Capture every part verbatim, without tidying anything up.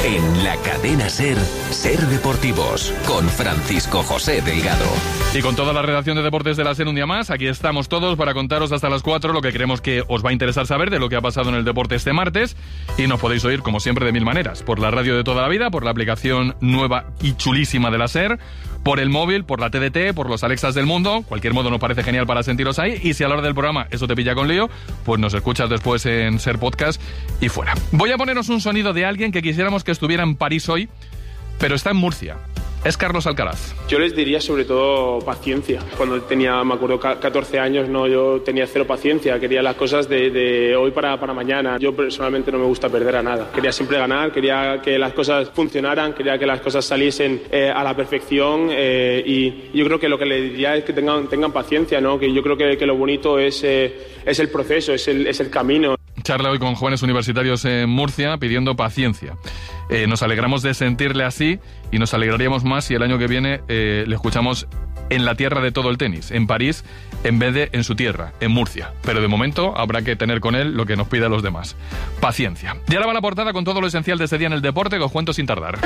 En la cadena SER, SER Deportivos, con Francisco José Delgado. Y con toda la redacción de deportes de la SER un día más, aquí estamos todos para contaros hasta las cuatro lo que creemos que os va a interesar saber de lo que ha pasado en el deporte este martes. Y nos podéis oír, como siempre, de mil maneras. Por la radio de toda la vida, por la aplicación nueva y chulísima de la SER, por el móvil, por la T D T, por los Alexas del mundo. Cualquier modo nos parece genial para sentiros ahí. Y si a la hora del programa eso te pilla con lío, pues nos escuchas después en SER Podcast y fuera. Voy a poneros un sonido de alguien que quisiéramos que estuviera en París hoy, pero está en Murcia. Es Carlos Alcaraz. Yo les diría sobre todo paciencia. Cuando tenía, me acuerdo, catorce años, no, yo tenía cero paciencia. Quería las cosas de, de hoy para, para mañana. Yo personalmente no me gusta perder a nada. Quería siempre ganar, quería que las cosas funcionaran, quería que las cosas saliesen eh, a la perfección eh, y yo creo que lo que les diría es que tengan, tengan paciencia, ¿no? Que yo creo que, que lo bonito es, eh, es el proceso, es el, es el camino. Charla hoy con jóvenes universitarios en Murcia pidiendo paciencia. Eh, nos alegramos de sentirle así y nos alegraríamos más si el año que viene eh, le escuchamos en la tierra de todo el tenis, en París, en vez de en su tierra, en Murcia. Pero de momento habrá que tener con él lo que nos pide a los demás. Paciencia. Y ahora va la portada con todo lo esencial de este día en el deporte que os cuento sin tardar.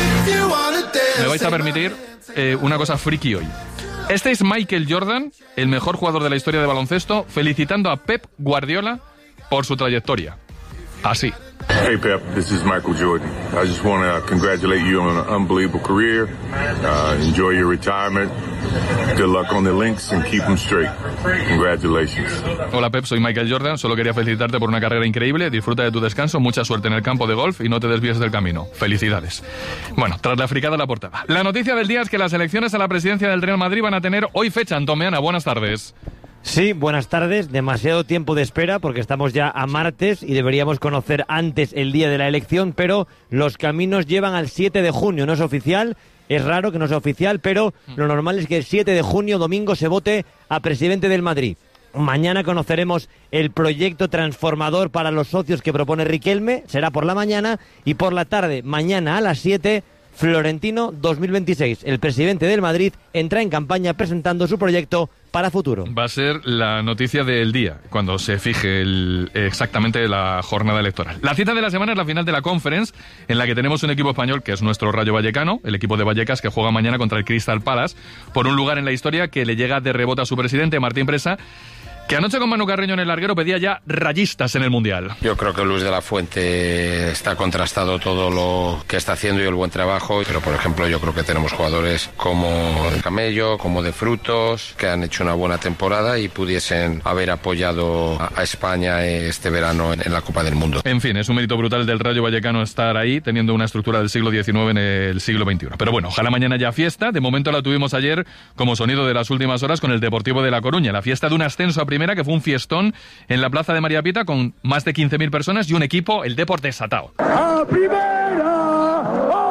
Me vais a permitir eh, una cosa friki hoy. Este es Michael Jordan, el mejor jugador de la historia de baloncesto, felicitando a Pep Guardiola por su trayectoria. Así. Hey Pep, this is Michael Jordan. I just want to congratulate you on an unbelievable career. Uh, enjoy your retirement. Good luck on the links and keep them straight. Congratulations. Hola Pep, soy Michael Jordan. Solo quería felicitarte por una carrera increíble. Disfruta de tu descanso, mucha suerte en el campo de golf y no te desvíes del camino. Felicidades. Bueno, tras la fricada la portada. La noticia del día es que las elecciones a la presidencia del Real Madrid van a tener hoy fecha. Antomeana, buenas tardes. Sí, buenas tardes. Demasiado tiempo de espera porque estamos ya a martes y deberíamos conocer antes el día de la elección, pero los caminos llevan al siete de junio. No es oficial, es raro que no sea oficial, pero lo normal es que el siete de junio, domingo, se vote a presidente del Madrid. Mañana conoceremos el proyecto transformador para los socios que propone Riquelme, será por la mañana, y por la tarde, mañana a las siete... Florentino dos mil veintiséis. El presidente del Madrid entra en campaña presentando su proyecto para futuro. Va a ser la noticia del día, cuando se fije el, exactamente la jornada electoral. La cita de la semana es la final de la Conference, en la que tenemos un equipo español que es nuestro Rayo Vallecano, el equipo de Vallecas, que juega mañana contra el Crystal Palace, por un lugar en la historia que le llega de rebote a su presidente, Martín Presa, que anoche con Manu Carreño en el larguero pedía ya rayistas en el Mundial. Yo creo que Luis de la Fuente está contrastado todo lo que está haciendo y el buen trabajo, pero por ejemplo yo creo que tenemos jugadores como de Camello, como de Frutos, que han hecho una buena temporada y pudiesen haber apoyado a España este verano en la Copa del Mundo. En fin, es un mérito brutal del Rayo Vallecano estar ahí, teniendo una estructura del siglo diecinueve en el siglo veintiuno. Pero bueno, ojalá mañana ya fiesta. De momento la tuvimos ayer como sonido de las últimas horas con el Deportivo de La Coruña, la fiesta de un ascenso a primera, que fue un fiestón en la plaza de María Pita con más de quince mil personas y un equipo, el Depor desatado. ¡A primera!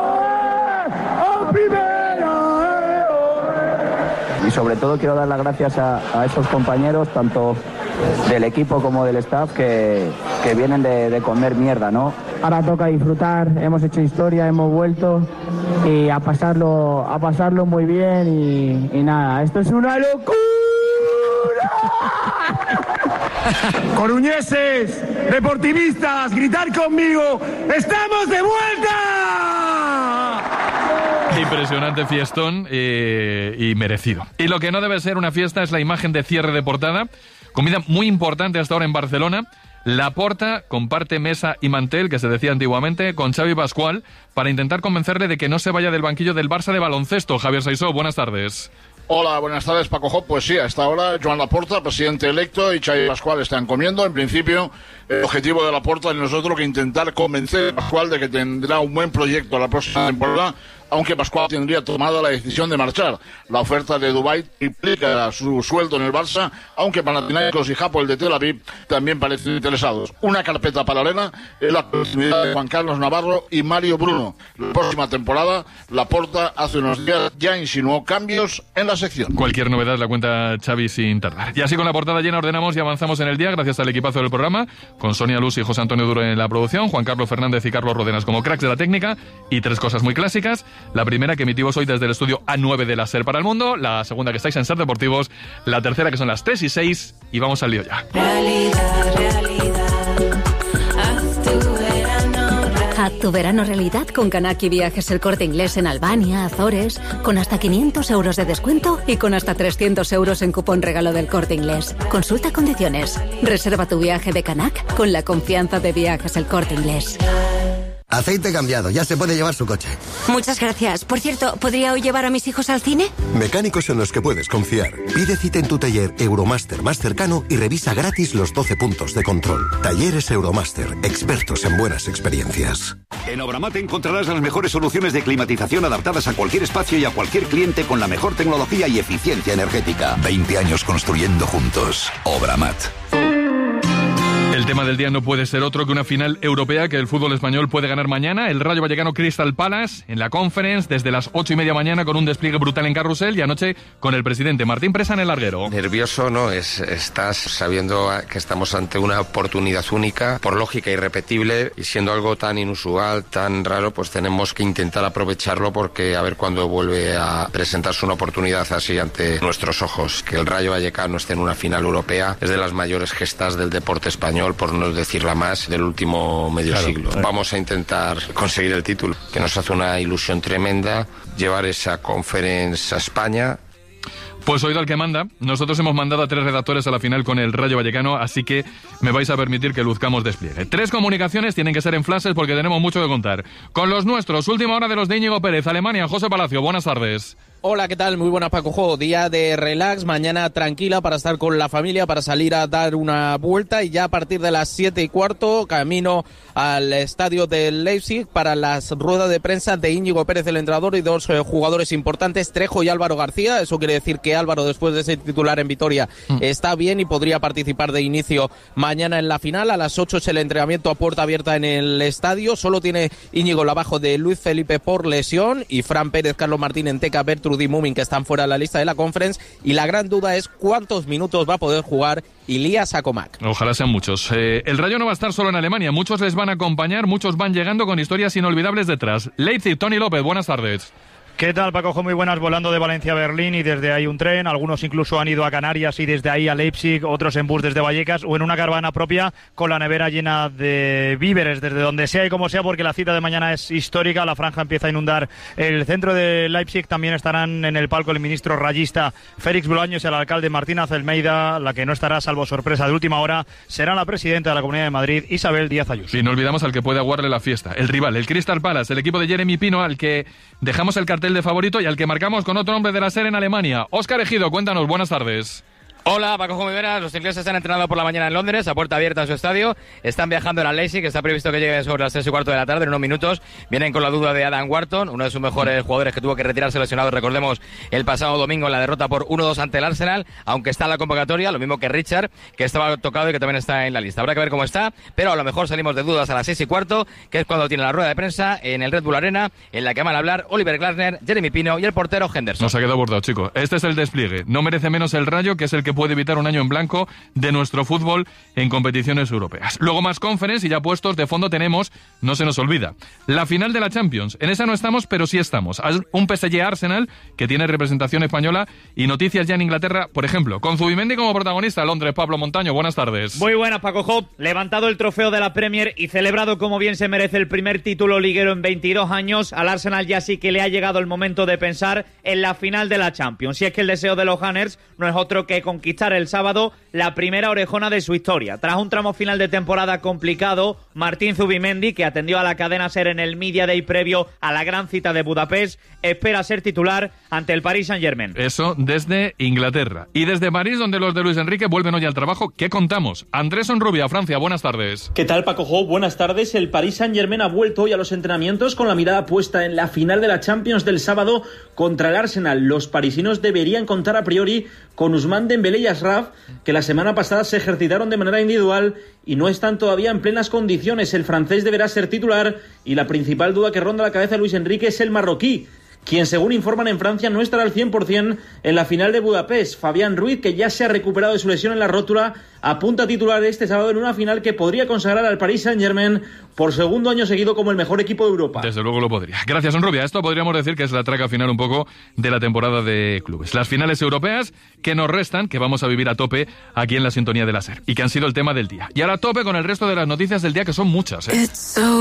¡A primera! Y sobre todo quiero dar las gracias a, a esos compañeros, tanto del equipo como del staff, que, que vienen de, de comer mierda, ¿no? Ahora toca disfrutar, hemos hecho historia, hemos vuelto y a pasarlo, a pasarlo muy bien y, y nada, esto es una locura. Coruñeses, deportivistas, gritar conmigo, ¡estamos de vuelta! Impresionante fiestón eh, y merecido. Y lo que no debe ser una fiesta es la imagen de cierre de portada. Comida muy importante hasta ahora en Barcelona. Laporta comparte mesa y mantel, que se decía antiguamente, con Xavi Pascual para intentar convencerle de que no se vaya del banquillo del Barça de baloncesto. Javier Saisó, buenas tardes. Hola, buenas tardes, Paco Job. Pues sí, hasta ahora Joan Laporta, presidente electo, y Xavi Pascual están comiendo. En principio, el objetivo de Laporta no es otro que intentar convencer a Pascual de que tendrá un buen proyecto la próxima temporada, aunque Pascual tendría tomado la decisión de marchar. La oferta de Dubái triplica su sueldo en el Barça, aunque Panathinaikos y Hapoel de Tel Aviv también parecen interesados. Una carpeta paralela es la continuidad de Juan Carlos Navarro y Mario Bruno. La próxima temporada, Laporta hace unos días ya insinuó cambios en la sección. Cualquier novedad la cuenta Xavi sin tardar. Y así con la portada llena ordenamos y avanzamos en el día, gracias al equipazo del programa, con Sonia Luz y José Antonio Duro en la producción, Juan Carlos Fernández y Carlos Rodenas como cracks de la técnica, y tres cosas muy clásicas. La primera, que emitimos hoy desde el estudio A nueve de la SER para el mundo. La segunda, que estáis en SER Deportivos. La tercera, que son las tres y seis. Y vamos al lío ya. Realidad, realidad. Haz tu verano, realidad. Tu verano realidad con Kanaki Viajes El Corte Inglés en Albania, Azores, con hasta quinientos euros de descuento y con hasta trescientos euros en cupón regalo del Corte Inglés. Consulta condiciones. Reserva tu viaje de Canak con la confianza de Viajes El Corte Inglés. Aceite cambiado, ya se puede llevar su coche. Muchas gracias. Por cierto, ¿podría hoy llevar a mis hijos al cine? Mecánicos en los que puedes confiar. Pide cita en tu taller Euromaster más cercano y revisa gratis los doce puntos de control. Talleres Euromaster, expertos en buenas experiencias. En Obramat encontrarás las mejores soluciones de climatización adaptadas a cualquier espacio y a cualquier cliente con la mejor tecnología y eficiencia energética. veinte años construyendo juntos. Obramat. El tema del día no puede ser otro que una final europea que el fútbol español puede ganar mañana. El Rayo Vallecano Crystal Palace en la Conference desde las ocho y media mañana con un despliegue brutal en Carrusel y anoche con el presidente Martín Presa en el larguero. Nervioso, ¿no? Es, estás sabiendo que estamos ante una oportunidad única, por lógica irrepetible, y siendo algo tan inusual, tan raro, pues tenemos que intentar aprovecharlo porque a ver cuándo vuelve a presentarse una oportunidad así ante nuestros ojos. Que el Rayo Vallecano esté en una final europea es de las mayores gestas del deporte español, por no decirla más, del último medio claro, siglo. Claro. Vamos a intentar conseguir el título, que nos hace una ilusión tremenda, llevar esa Conference a España. Pues oído al que manda, nosotros hemos mandado a tres redactores a la final con el Rayo Vallecano, así que me vais a permitir que luzcamos despliegue. Tres comunicaciones tienen que ser en flashes porque tenemos mucho que contar. Con los nuestros, última hora de los de Íñigo Pérez, Alemania, José Palacio, buenas tardes. Hola, ¿qué tal? Muy buenas, Paco Jo. Día de relax, mañana tranquila para estar con la familia, para salir a dar una vuelta y ya a partir de las siete y cuarto camino al estadio del Leipzig para las ruedas de prensa de Íñigo Pérez, el entrenador, y dos eh, jugadores importantes, Trejo y Álvaro García. Eso quiere decir que Álvaro, después de ser titular en Vitoria, mm. está bien y podría participar de inicio mañana en la final. A las ocho es el entrenamiento a puerta abierta en el estadio. Solo tiene Íñigo la baja de Luis Felipe por lesión y Fran Pérez, Carlos Martín, Enteca, Bertrand y Mumin, que están fuera de la lista de la Conference, y la gran duda es cuántos minutos va a poder jugar Ilías Acomac. Ojalá sean muchos. Eh, el Rayo no va a estar solo en Alemania, muchos les van a acompañar, muchos van llegando con historias inolvidables detrás. Leipzig, Tony López, buenas tardes. ¿Qué tal, Paco? Muy buenas, volando de Valencia a Berlín y desde ahí un tren. Algunos incluso han ido a Canarias y desde ahí a Leipzig, otros en bus desde Vallecas o en una caravana propia con la nevera llena de víveres desde donde sea y como sea, porque la cita de mañana es histórica. La franja empieza a inundar el centro de Leipzig. También estarán en el palco el ministro rayista Félix Bolaños y el alcalde Martín Azelmeida. La que no estará, salvo sorpresa de última hora, será la presidenta de la Comunidad de Madrid, Isabel Díaz Ayuso. Y no olvidamos al que puede aguarle la fiesta, el rival, el Crystal Palace, el equipo de Jeremy Pino, al que dejamos el cartel de favorito y al que marcamos con otro hombre de la SER en Alemania. Óscar Ejido, cuéntanos, buenas tardes. Hola, Paco Jomiveras. Los ingleses están entrenando por la mañana en Londres, a puerta abierta en su estadio. Están viajando en la Leipzig, que está previsto que llegue sobre las tres y cuarto de la tarde, en unos minutos. Vienen con la duda de Adam Wharton, uno de sus mejores jugadores que tuvo que retirarse lesionado, recordemos, el pasado domingo en la derrota por uno dos ante el Arsenal, aunque está en la convocatoria, lo mismo que Richard, que estaba tocado y que también está en la lista. Habrá que ver cómo está, pero a lo mejor salimos de dudas a las seis y cuarto, que es cuando tiene la rueda de prensa en el Red Bull Arena, en la que van a hablar Oliver Glasner, Jeremy Pino y el portero Henderson. Nos ha quedado bordado, chicos. Este es el despliegue. No merece menos el Rayo, que es el que puede evitar un año en blanco de nuestro fútbol en competiciones europeas. Luego más Conference y ya puestos de fondo tenemos, no se nos olvida, la final de la Champions. En esa no estamos, pero sí estamos. Un P S G Arsenal que tiene representación española y noticias ya en Inglaterra, por ejemplo, con Zubimendi como protagonista. Londres, Pablo Montaño, buenas tardes. Muy buenas, Paco Job. Levantado el trofeo de la Premier y celebrado como bien se merece el primer título liguero en veintidós años, al Arsenal ya sí que le ha llegado el momento de pensar en la final de la Champions. Y es que el deseo de los Gunners no es otro que conquistar el sábado la primera orejona de su historia. Tras un tramo final de temporada complicado, Martín Zubimendi, que atendió a la cadena SER en el Media Day previo a la gran cita de Budapest, espera ser titular ante el Paris Saint-Germain. Eso desde Inglaterra. Y desde París, donde los de Luis Enrique vuelven hoy al trabajo, ¿qué contamos? Andrés Onrubia, Francia, buenas tardes. ¿Qué tal, Paco Jo? Buenas tardes. El Paris Saint-Germain ha vuelto hoy a los entrenamientos con la mirada puesta en la final de la Champions del sábado contra el Arsenal. Los parisinos deberían contar a priori con Ousmane Dembélé y Ashraf, que la semana pasada se ejercitaron de manera individual y no están todavía en plenas condiciones. El francés deberá ser titular y la principal duda que ronda la cabeza de Luis Enrique es el marroquí, quien, según informan en Francia, no estará al cien por ciento en la final de Budapest. Fabián Ruiz, que ya se ha recuperado de su lesión en la rótula, apunta a titular este sábado en una final que podría consagrar al Paris Saint-Germain por segundo año seguido como el mejor equipo de Europa. Desde luego lo podría. Gracias, Onrubia. Esto podríamos decir que es la traca final un poco de la temporada de clubes. Las finales europeas que nos restan, que vamos a vivir a tope aquí en la sintonía de la SER y que han sido el tema del día. Y ahora a tope con el resto de las noticias del día, que son muchas, ¿eh?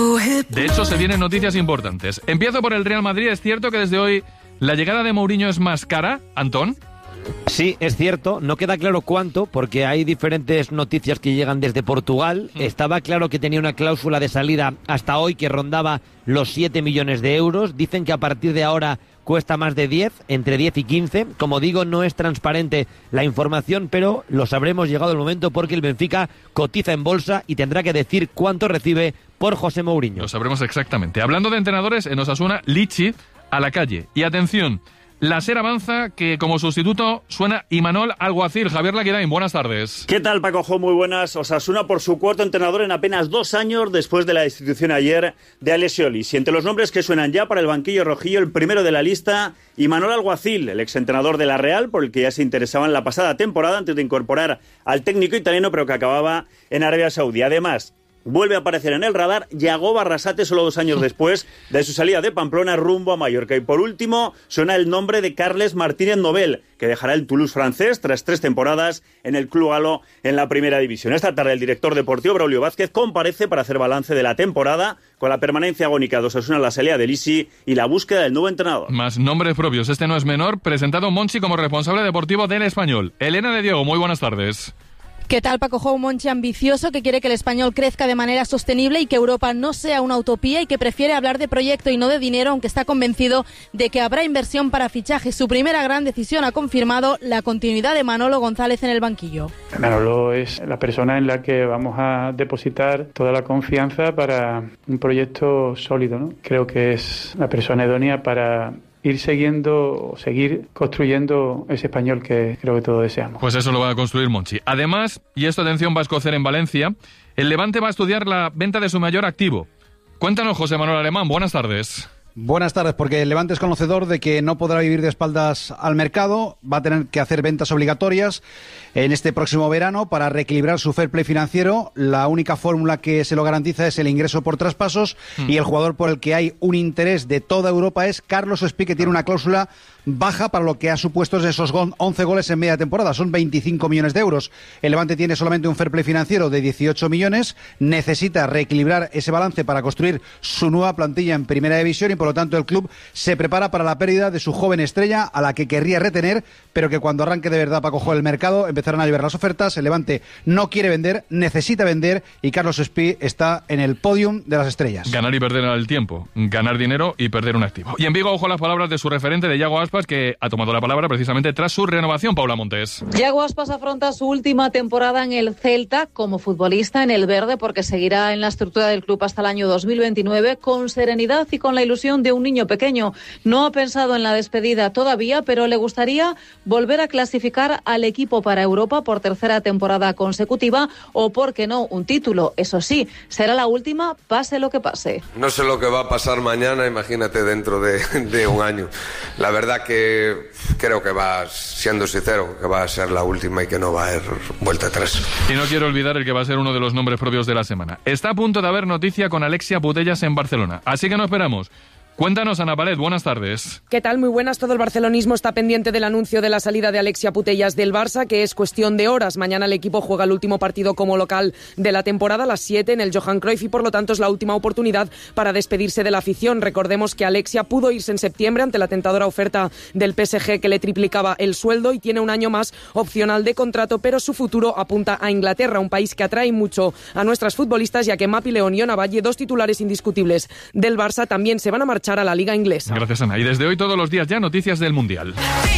De hecho, se vienen noticias importantes. Empiezo por el Real Madrid. Es cierto que desde hoy la llegada de Mourinho es más cara, Antón. Sí, es cierto, no queda claro cuánto, porque hay diferentes noticias que llegan desde Portugal. Mm. Estaba claro que tenía una cláusula de salida hasta hoy que rondaba los siete millones de euros. Dicen que a partir de ahora cuesta más de diez, entre diez y quince. Como digo, no es transparente la información, pero lo sabremos llegado el momento, porque el Benfica cotiza en bolsa y tendrá que decir cuánto recibe por José Mourinho. Lo sabremos exactamente. Hablando de entrenadores, en Osasuna, Lichi a la calle. Y atención, la SER avanza que como sustituto suena Imanol Alguacil. Javier Laquirain, buenas tardes. ¿Qué tal, Paco Jo? Muy buenas. Osasuna por su cuarto entrenador en apenas dos años después de la destitución ayer de Alessio Olis. Y entre los nombres que suenan ya para el banquillo rojillo, el primero de la lista, Imanol Alguacil, el exentrenador de la Real, por el que ya se interesaba en la pasada temporada antes de incorporar al técnico italiano, pero que acababa en Arabia Saudí. Además, vuelve a aparecer en el radar Yago Barrasate solo dos años después de su salida de Pamplona rumbo a Mallorca. Y por último, suena el nombre de Carles Martínez Nobel, que dejará el Toulouse francés tras tres temporadas en el club galo en la primera división. Esta tarde el director deportivo Braulio Vázquez comparece para hacer balance de la temporada, con la permanencia agónica de Osasuna, la salida de Lisi y la búsqueda del nuevo entrenador. Más nombres propios, este no es menor, presentado Monchi como responsable deportivo del Español. Elena de Diego, muy buenas tardes. ¿Qué tal, Paco Jo? Un Monchi ambicioso que quiere que el Español crezca de manera sostenible y que Europa no sea una utopía, y que prefiere hablar de proyecto y no de dinero, aunque está convencido de que habrá inversión para fichajes. Su primera gran decisión ha confirmado la continuidad de Manolo González en el banquillo. Manolo es la persona en la que vamos a depositar toda la confianza para un proyecto sólido, ¿no? Creo que es la persona idónea para ir siguiendo, seguir construyendo ese Español que creo que todos deseamos. Pues eso lo va a construir Monchi. Además, y esto atención va a escocer en Valencia, el Levante va a estudiar la venta de su mayor activo. Cuéntanos, José Manuel Alemán, buenas tardes. Buenas tardes, porque el Levante es conocedor de que no podrá vivir de espaldas al mercado, va a tener que hacer ventas obligatorias en este próximo verano para reequilibrar su fair play financiero. La única fórmula que se lo garantiza es el ingreso por traspasos, mm. y el jugador por el que hay un interés de toda Europa es Carlos Espí, que tiene una cláusula baja para lo que ha supuesto esos once goles en media temporada, son veinticinco millones de euros. El Levante tiene solamente un fair play financiero de dieciocho millones, necesita reequilibrar ese balance para construir su nueva plantilla en primera división, y por lo tanto el club se prepara para la pérdida de su joven estrella, a la que querría retener, pero que cuando arranque de verdad para coger el mercado empezarán a llover las ofertas. El Levante no quiere vender, necesita vender, y Carlos Espí está en el podium de las estrellas. Ganar y perder al tiempo, ganar dinero y perder un activo. Y en Vigo, ojo a las palabras de su referente, de Yago Aspas, que ha tomado la palabra precisamente tras su renovación. Paula Montes. Yago Aspas afronta su última temporada en el Celta como futbolista en el verde, porque seguirá en la estructura del club hasta el año dos mil veintinueve con serenidad y con la ilusión de un niño pequeño. No ha pensado en la despedida todavía, pero le gustaría volver a clasificar al equipo para Europa por tercera temporada consecutiva, o, por qué no, un título. Eso sí, será la última, pase lo que pase. No sé lo que va a pasar mañana, imagínate dentro de, de un año. La verdad que creo que va, siendo sincero, que va a ser la última y que no va a haber vuelta atrás. Y no quiero olvidar el que va a ser uno de los nombres propios de la semana. Está a punto de haber noticia con Alexia Putellas en Barcelona, así que no esperamos. Cuéntanos, Ana Palet, buenas tardes. ¿Qué tal? Muy buenas. Todo el barcelonismo está pendiente del anuncio de la salida de Alexia Putellas del Barça, que es cuestión de horas. Mañana el equipo juega el último partido como local de la temporada, a las siete, en el Johan Cruyff, y por lo tanto es la última oportunidad para despedirse de la afición. Recordemos que Alexia pudo irse en septiembre ante la tentadora oferta del P S G, que le triplicaba el sueldo, y tiene un año más opcional de contrato, pero su futuro apunta a Inglaterra, un país que atrae mucho a nuestras futbolistas, ya que Mapi León y Ona Valle, dos titulares indiscutibles del Barça, también se van a marchar a la Liga Inglesa. Gracias, Ana. Y desde hoy, todos los días ya, noticias del Mundial.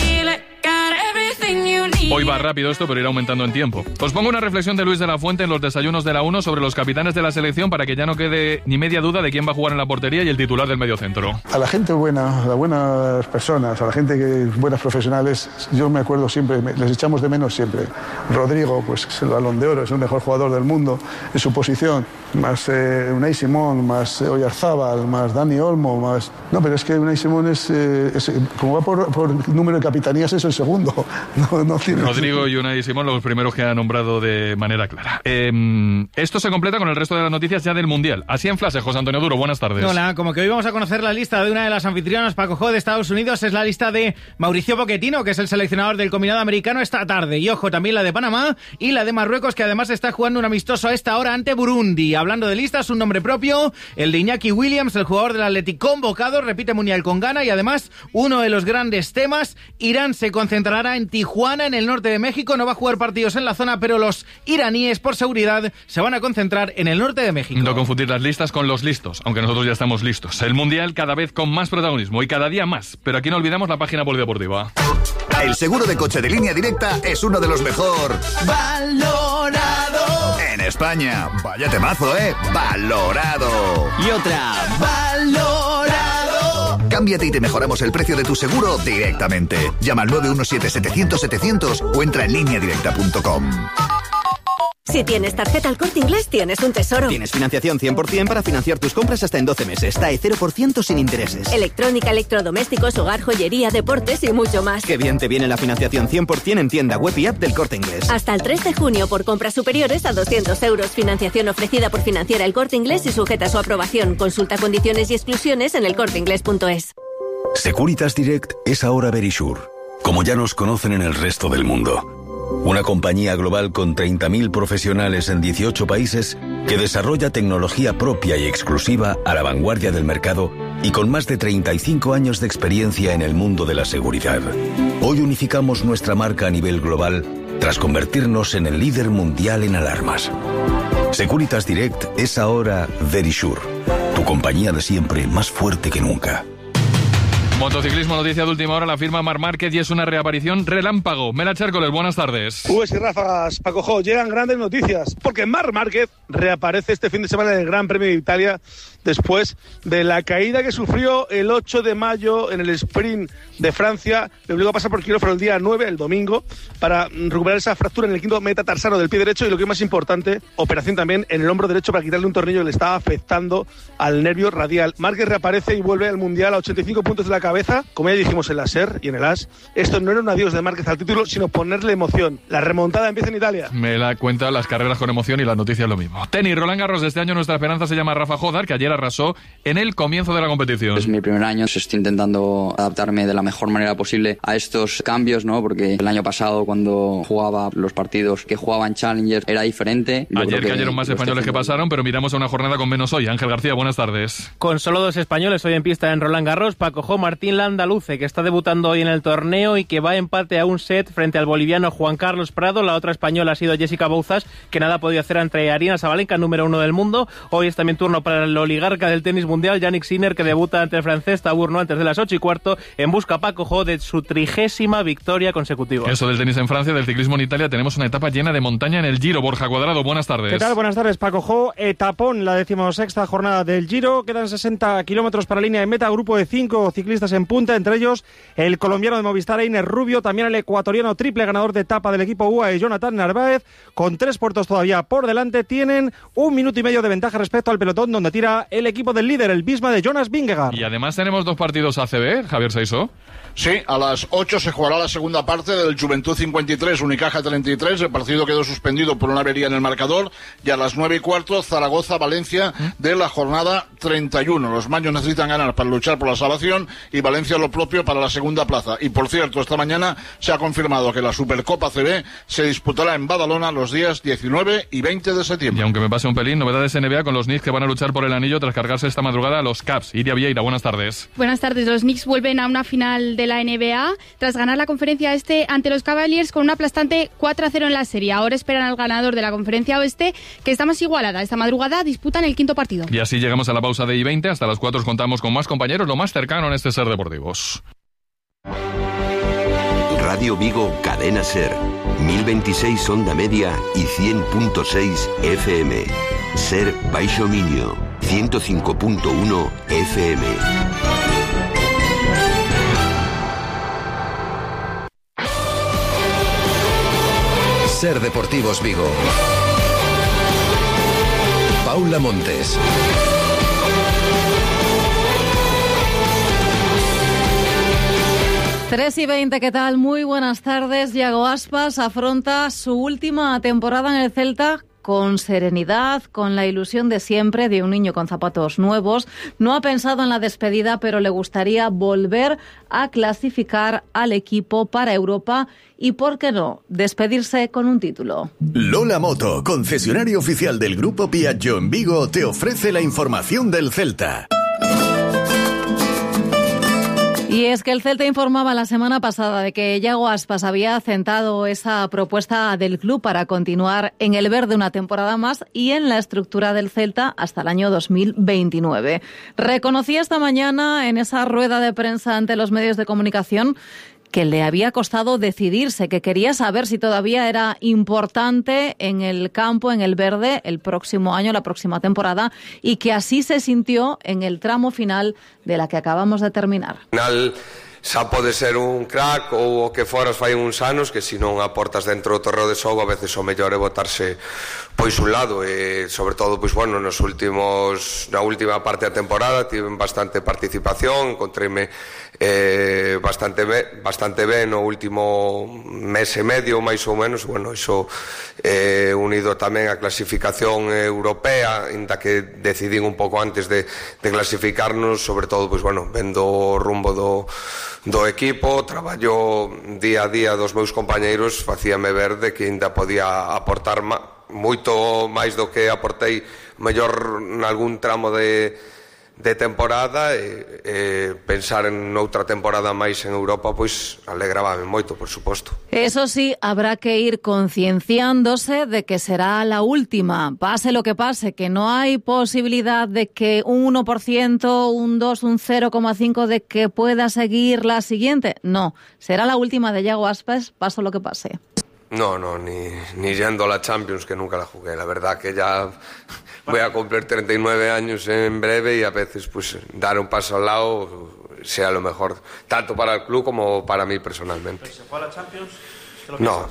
Hoy va rápido esto, pero irá aumentando en tiempo. Os pongo una reflexión de Luis de la Fuente en los desayunos de la uno sobre los capitanes de la selección, para que ya no quede ni media duda de quién va a jugar en la portería y el titular del mediocentro. A la gente buena, a las buenas personas, a la gente que buenas profesionales, yo me acuerdo siempre, les echamos de menos siempre. Rodrigo, pues es el Balón de Oro, es el mejor jugador del mundo en su posición, más eh, Unai Simón, más eh, Oyarzábal, más Dani Olmo, más... No, pero es que Unai Simón es, eh, es como va por, por número de capitanías, es el segundo, no, no tiene Rodrigo y Unai Simón, los primeros que ha nombrado de manera clara. Eh, esto se completa con el resto de las noticias ya del Mundial. Así en flash, José Antonio Duro, buenas tardes. Hola, como que hoy vamos a conocer la lista de una de las anfitrionas Paco Jo de Estados Unidos, es la lista de Mauricio Pochettino, que es el seleccionador del combinado americano esta tarde. Y ojo, también la de Panamá y la de Marruecos, que además está jugando un amistoso a esta hora ante Burundi. Hablando de listas, un nombre propio, el de Iñaki Williams, el jugador del Athletic convocado, repite Mundial con Ghana, y además uno de los grandes temas, Irán se concentrará en Tijuana, en el norte de México, no va a jugar partidos en la zona, pero los iraníes, por seguridad, se van a concentrar en el norte de México. No confundir las listas con los listos, aunque nosotros ya estamos listos. El Mundial cada vez con más protagonismo y cada día más, pero aquí no olvidamos la página polideportiva. El seguro de coche de Línea Directa es uno de los mejor valorado en España. Vaya temazo, ¿eh? Valorado. Y otra, valorado. Cámbiate y te mejoramos el precio de tu seguro directamente. Llama al nueve uno siete, setecientos, setecientos o entra en línea directa punto com. Si tienes tarjeta El Corte Inglés, tienes un tesoro. Tienes financiación cien por ciento para financiar tus compras hasta en doce meses. T A E cero por ciento sin intereses. Electrónica, electrodomésticos, hogar, joyería, deportes y mucho más. Qué bien te viene la financiación cien por ciento en tienda web y app del Corte Inglés. Hasta el tres de junio por compras superiores a doscientos euros. Financiación ofrecida por Financiera El Corte Inglés y sujeta a su aprobación. Consulta condiciones y exclusiones en elcorteinglés punto es. Securitas Direct es ahora Verisure, como ya nos conocen en el resto del mundo. Una compañía global con treinta mil profesionales en dieciocho países que desarrolla tecnología propia y exclusiva a la vanguardia del mercado y con más de treinta y cinco años de experiencia en el mundo de la seguridad. Hoy unificamos nuestra marca a nivel global tras convertirnos en el líder mundial en alarmas. Securitas Direct es ahora Verisure, tu compañía de siempre más fuerte que nunca. Motociclismo, noticia de última hora, la firma Marc Márquez y es una reaparición relámpago. Mela Chércoles, buenas tardes. Ubes y ráfagas, Paco Jo, llegan grandes noticias, porque Marc Márquez reaparece este fin de semana en el Gran Premio de Italia después de la caída que sufrió el ocho de mayo en el sprint de Francia. Le obligó a pasar por quirófano el día nueve, el domingo, para recuperar esa fractura en el quinto metatarsano del pie derecho y, lo que es más importante, operación también en el hombro derecho para quitarle un tornillo que le estaba afectando al nervio radial. Márquez reaparece y vuelve al Mundial a ochenta y cinco puntos de la cabeza, como ya dijimos en la SER y en el AS. Esto no era un adiós de Márquez al título, sino ponerle emoción. La remontada empieza en Italia. Me la cuenta las carreras con emoción y las noticias lo mismo. Tenis, Roland Garros de este año, nuestra esperanza se llama Rafa Jodar, que ayer arrasó en el comienzo de la competición. Es mi primer año, estoy intentando adaptarme de la mejor manera posible a estos cambios, ¿no? Porque el año pasado, cuando jugaba los partidos que jugaba en Challenger, era diferente. Yo ayer que cayeron más españoles que pasaron, pero miramos a una jornada con menos hoy. Ángel García, buenas tardes. Con solo dos españoles hoy en pista en Roland Garros, Paco Jo, Martín Landaluce, que está debutando hoy en el torneo y que va a empate a un set frente al boliviano Juan Carlos Prado. La otra española ha sido Jessica Bouzas, que nada ha podido hacer ante Aryna Sabalenka, número uno del mundo. Hoy es también turno para el oligarca del tenis mundial, Yannick Sinner, que debuta ante el francés Taburno antes de las ocho y cuarto, en busca, Paco Jo, de su trigésima victoria consecutiva. Eso del tenis en Francia, del ciclismo en Italia, tenemos una etapa llena de montaña en el Giro. Borja Cuadrado, buenas tardes. ¿Qué tal? Buenas tardes, Paco Jo. Etapón, la decimosexta jornada del Giro. Quedan sesenta kilómetros para línea de meta, grupo de cinco ciclistas en punta, entre ellos el colombiano de Movistar, Einer Rubio, también el ecuatoriano triple ganador de etapa del equipo U A E, Jonathan Narváez, con tres puertos todavía por delante. Tienen un minuto y medio de ventaja respecto al pelotón, donde tira el equipo del líder, el Visma de Jonas Vingegaard. Y además tenemos dos partidos A C B, Javier Saiso. Sí, a las ocho se jugará la segunda parte del Juventud cincuenta y tres, Unicaja treinta y tres. El partido quedó suspendido por una avería en el marcador. Y a las nueve y cuarto, Zaragoza-Valencia de la jornada treinta y uno. Los maños necesitan ganar para luchar por la salvación y Valencia lo propio para la segunda plaza. Y por cierto, esta mañana se ha confirmado que la Supercopa C B se disputará en Badalona los días diecinueve y veinte de septiembre. Y aunque me pase un pelín, novedades N B A con los Knicks, que van a luchar por el anillo tras cargarse esta madrugada a los Caps. Iria Vieira, buenas tardes. Buenas tardes. Los Knicks vuelven a una final de la N B A tras ganar la conferencia este ante los Cavaliers con un aplastante cuatro a cero en la serie. Ahora esperan al ganador de la conferencia oeste, que está más igualada. Esta madrugada disputan el quinto partido. Y así llegamos a la pausa de I veinte. Hasta las cuatro contamos con más compañeros, lo más cercano en este Ser Deportivos. Radio Vigo, Cadena Ser, mil veintiséis onda media y cien punto seis F M. Ser Baixo Miño, ciento cinco punto uno F M. Ser Deportivos Vigo. Paula Montes. tres y veinte, ¿qué tal? Muy buenas tardes. Yago Aspas afronta su última temporada en el Celta con serenidad, con la ilusión de siempre de un niño con zapatos nuevos. No ha pensado en la despedida, pero le gustaría volver a clasificar al equipo para Europa y, ¿por qué no?, despedirse con un título. Lola Moto, concesionario oficial del Grupo Piaggio en Vigo, te ofrece la información del Celta. Y es que el Celta informaba la semana pasada de que Yago Aspas había aceptado esa propuesta del club para continuar en el verde una temporada más y en la estructura del Celta hasta el año dos mil veintinueve. Reconocía esta mañana en esa rueda de prensa ante los medios de comunicación que le había costado decidirse, que quería saber si todavía era importante en el campo, en el verde, el próximo año, la próxima temporada, y que así se sintió en el tramo final de la que acabamos de terminar. Final, xa pode ser un crack ou o que foras fai uns anos que se non aportas dentro do terreo de xogo a veces o mellor é botarse pois un lado e sobre todo pois bueno, nos últimos na última parte da temporada tiven bastante participación, encontreime eh, bastante ben, bastante ben no último mes e medio máis ou menos, bueno, iso eh, unido tamén á clasificación europea, inda que decidín un pouco antes de, de clasificarnos, sobre todo pois bueno, vendo o rumbo do do equipo, traballo día a día dos meus compañeiros, facíame ver de que ainda podía aportar ma, moito máis do que aportei mellor nalgún tramo de, de temporada e, e pensar en outra temporada máis en Europa pois alegrábame moito, por suposto. Eso sí, habrá que ir concienciándose de que será la última, pase lo que pase, que no hay posibilidad de que un uno por ciento, un dos, un cero coma cinco de que pueda seguir la siguiente. No, será la última de Yago Aspas, pase lo que pase. No, no, ni, ni yendo a la Champions, que nunca la jugué. La verdad que ya voy a cumplir treinta y nueve años en breve y a veces pues dar un paso al lado sea lo mejor, tanto para el club como para mí personalmente. ¿Se fue a la Champions? No,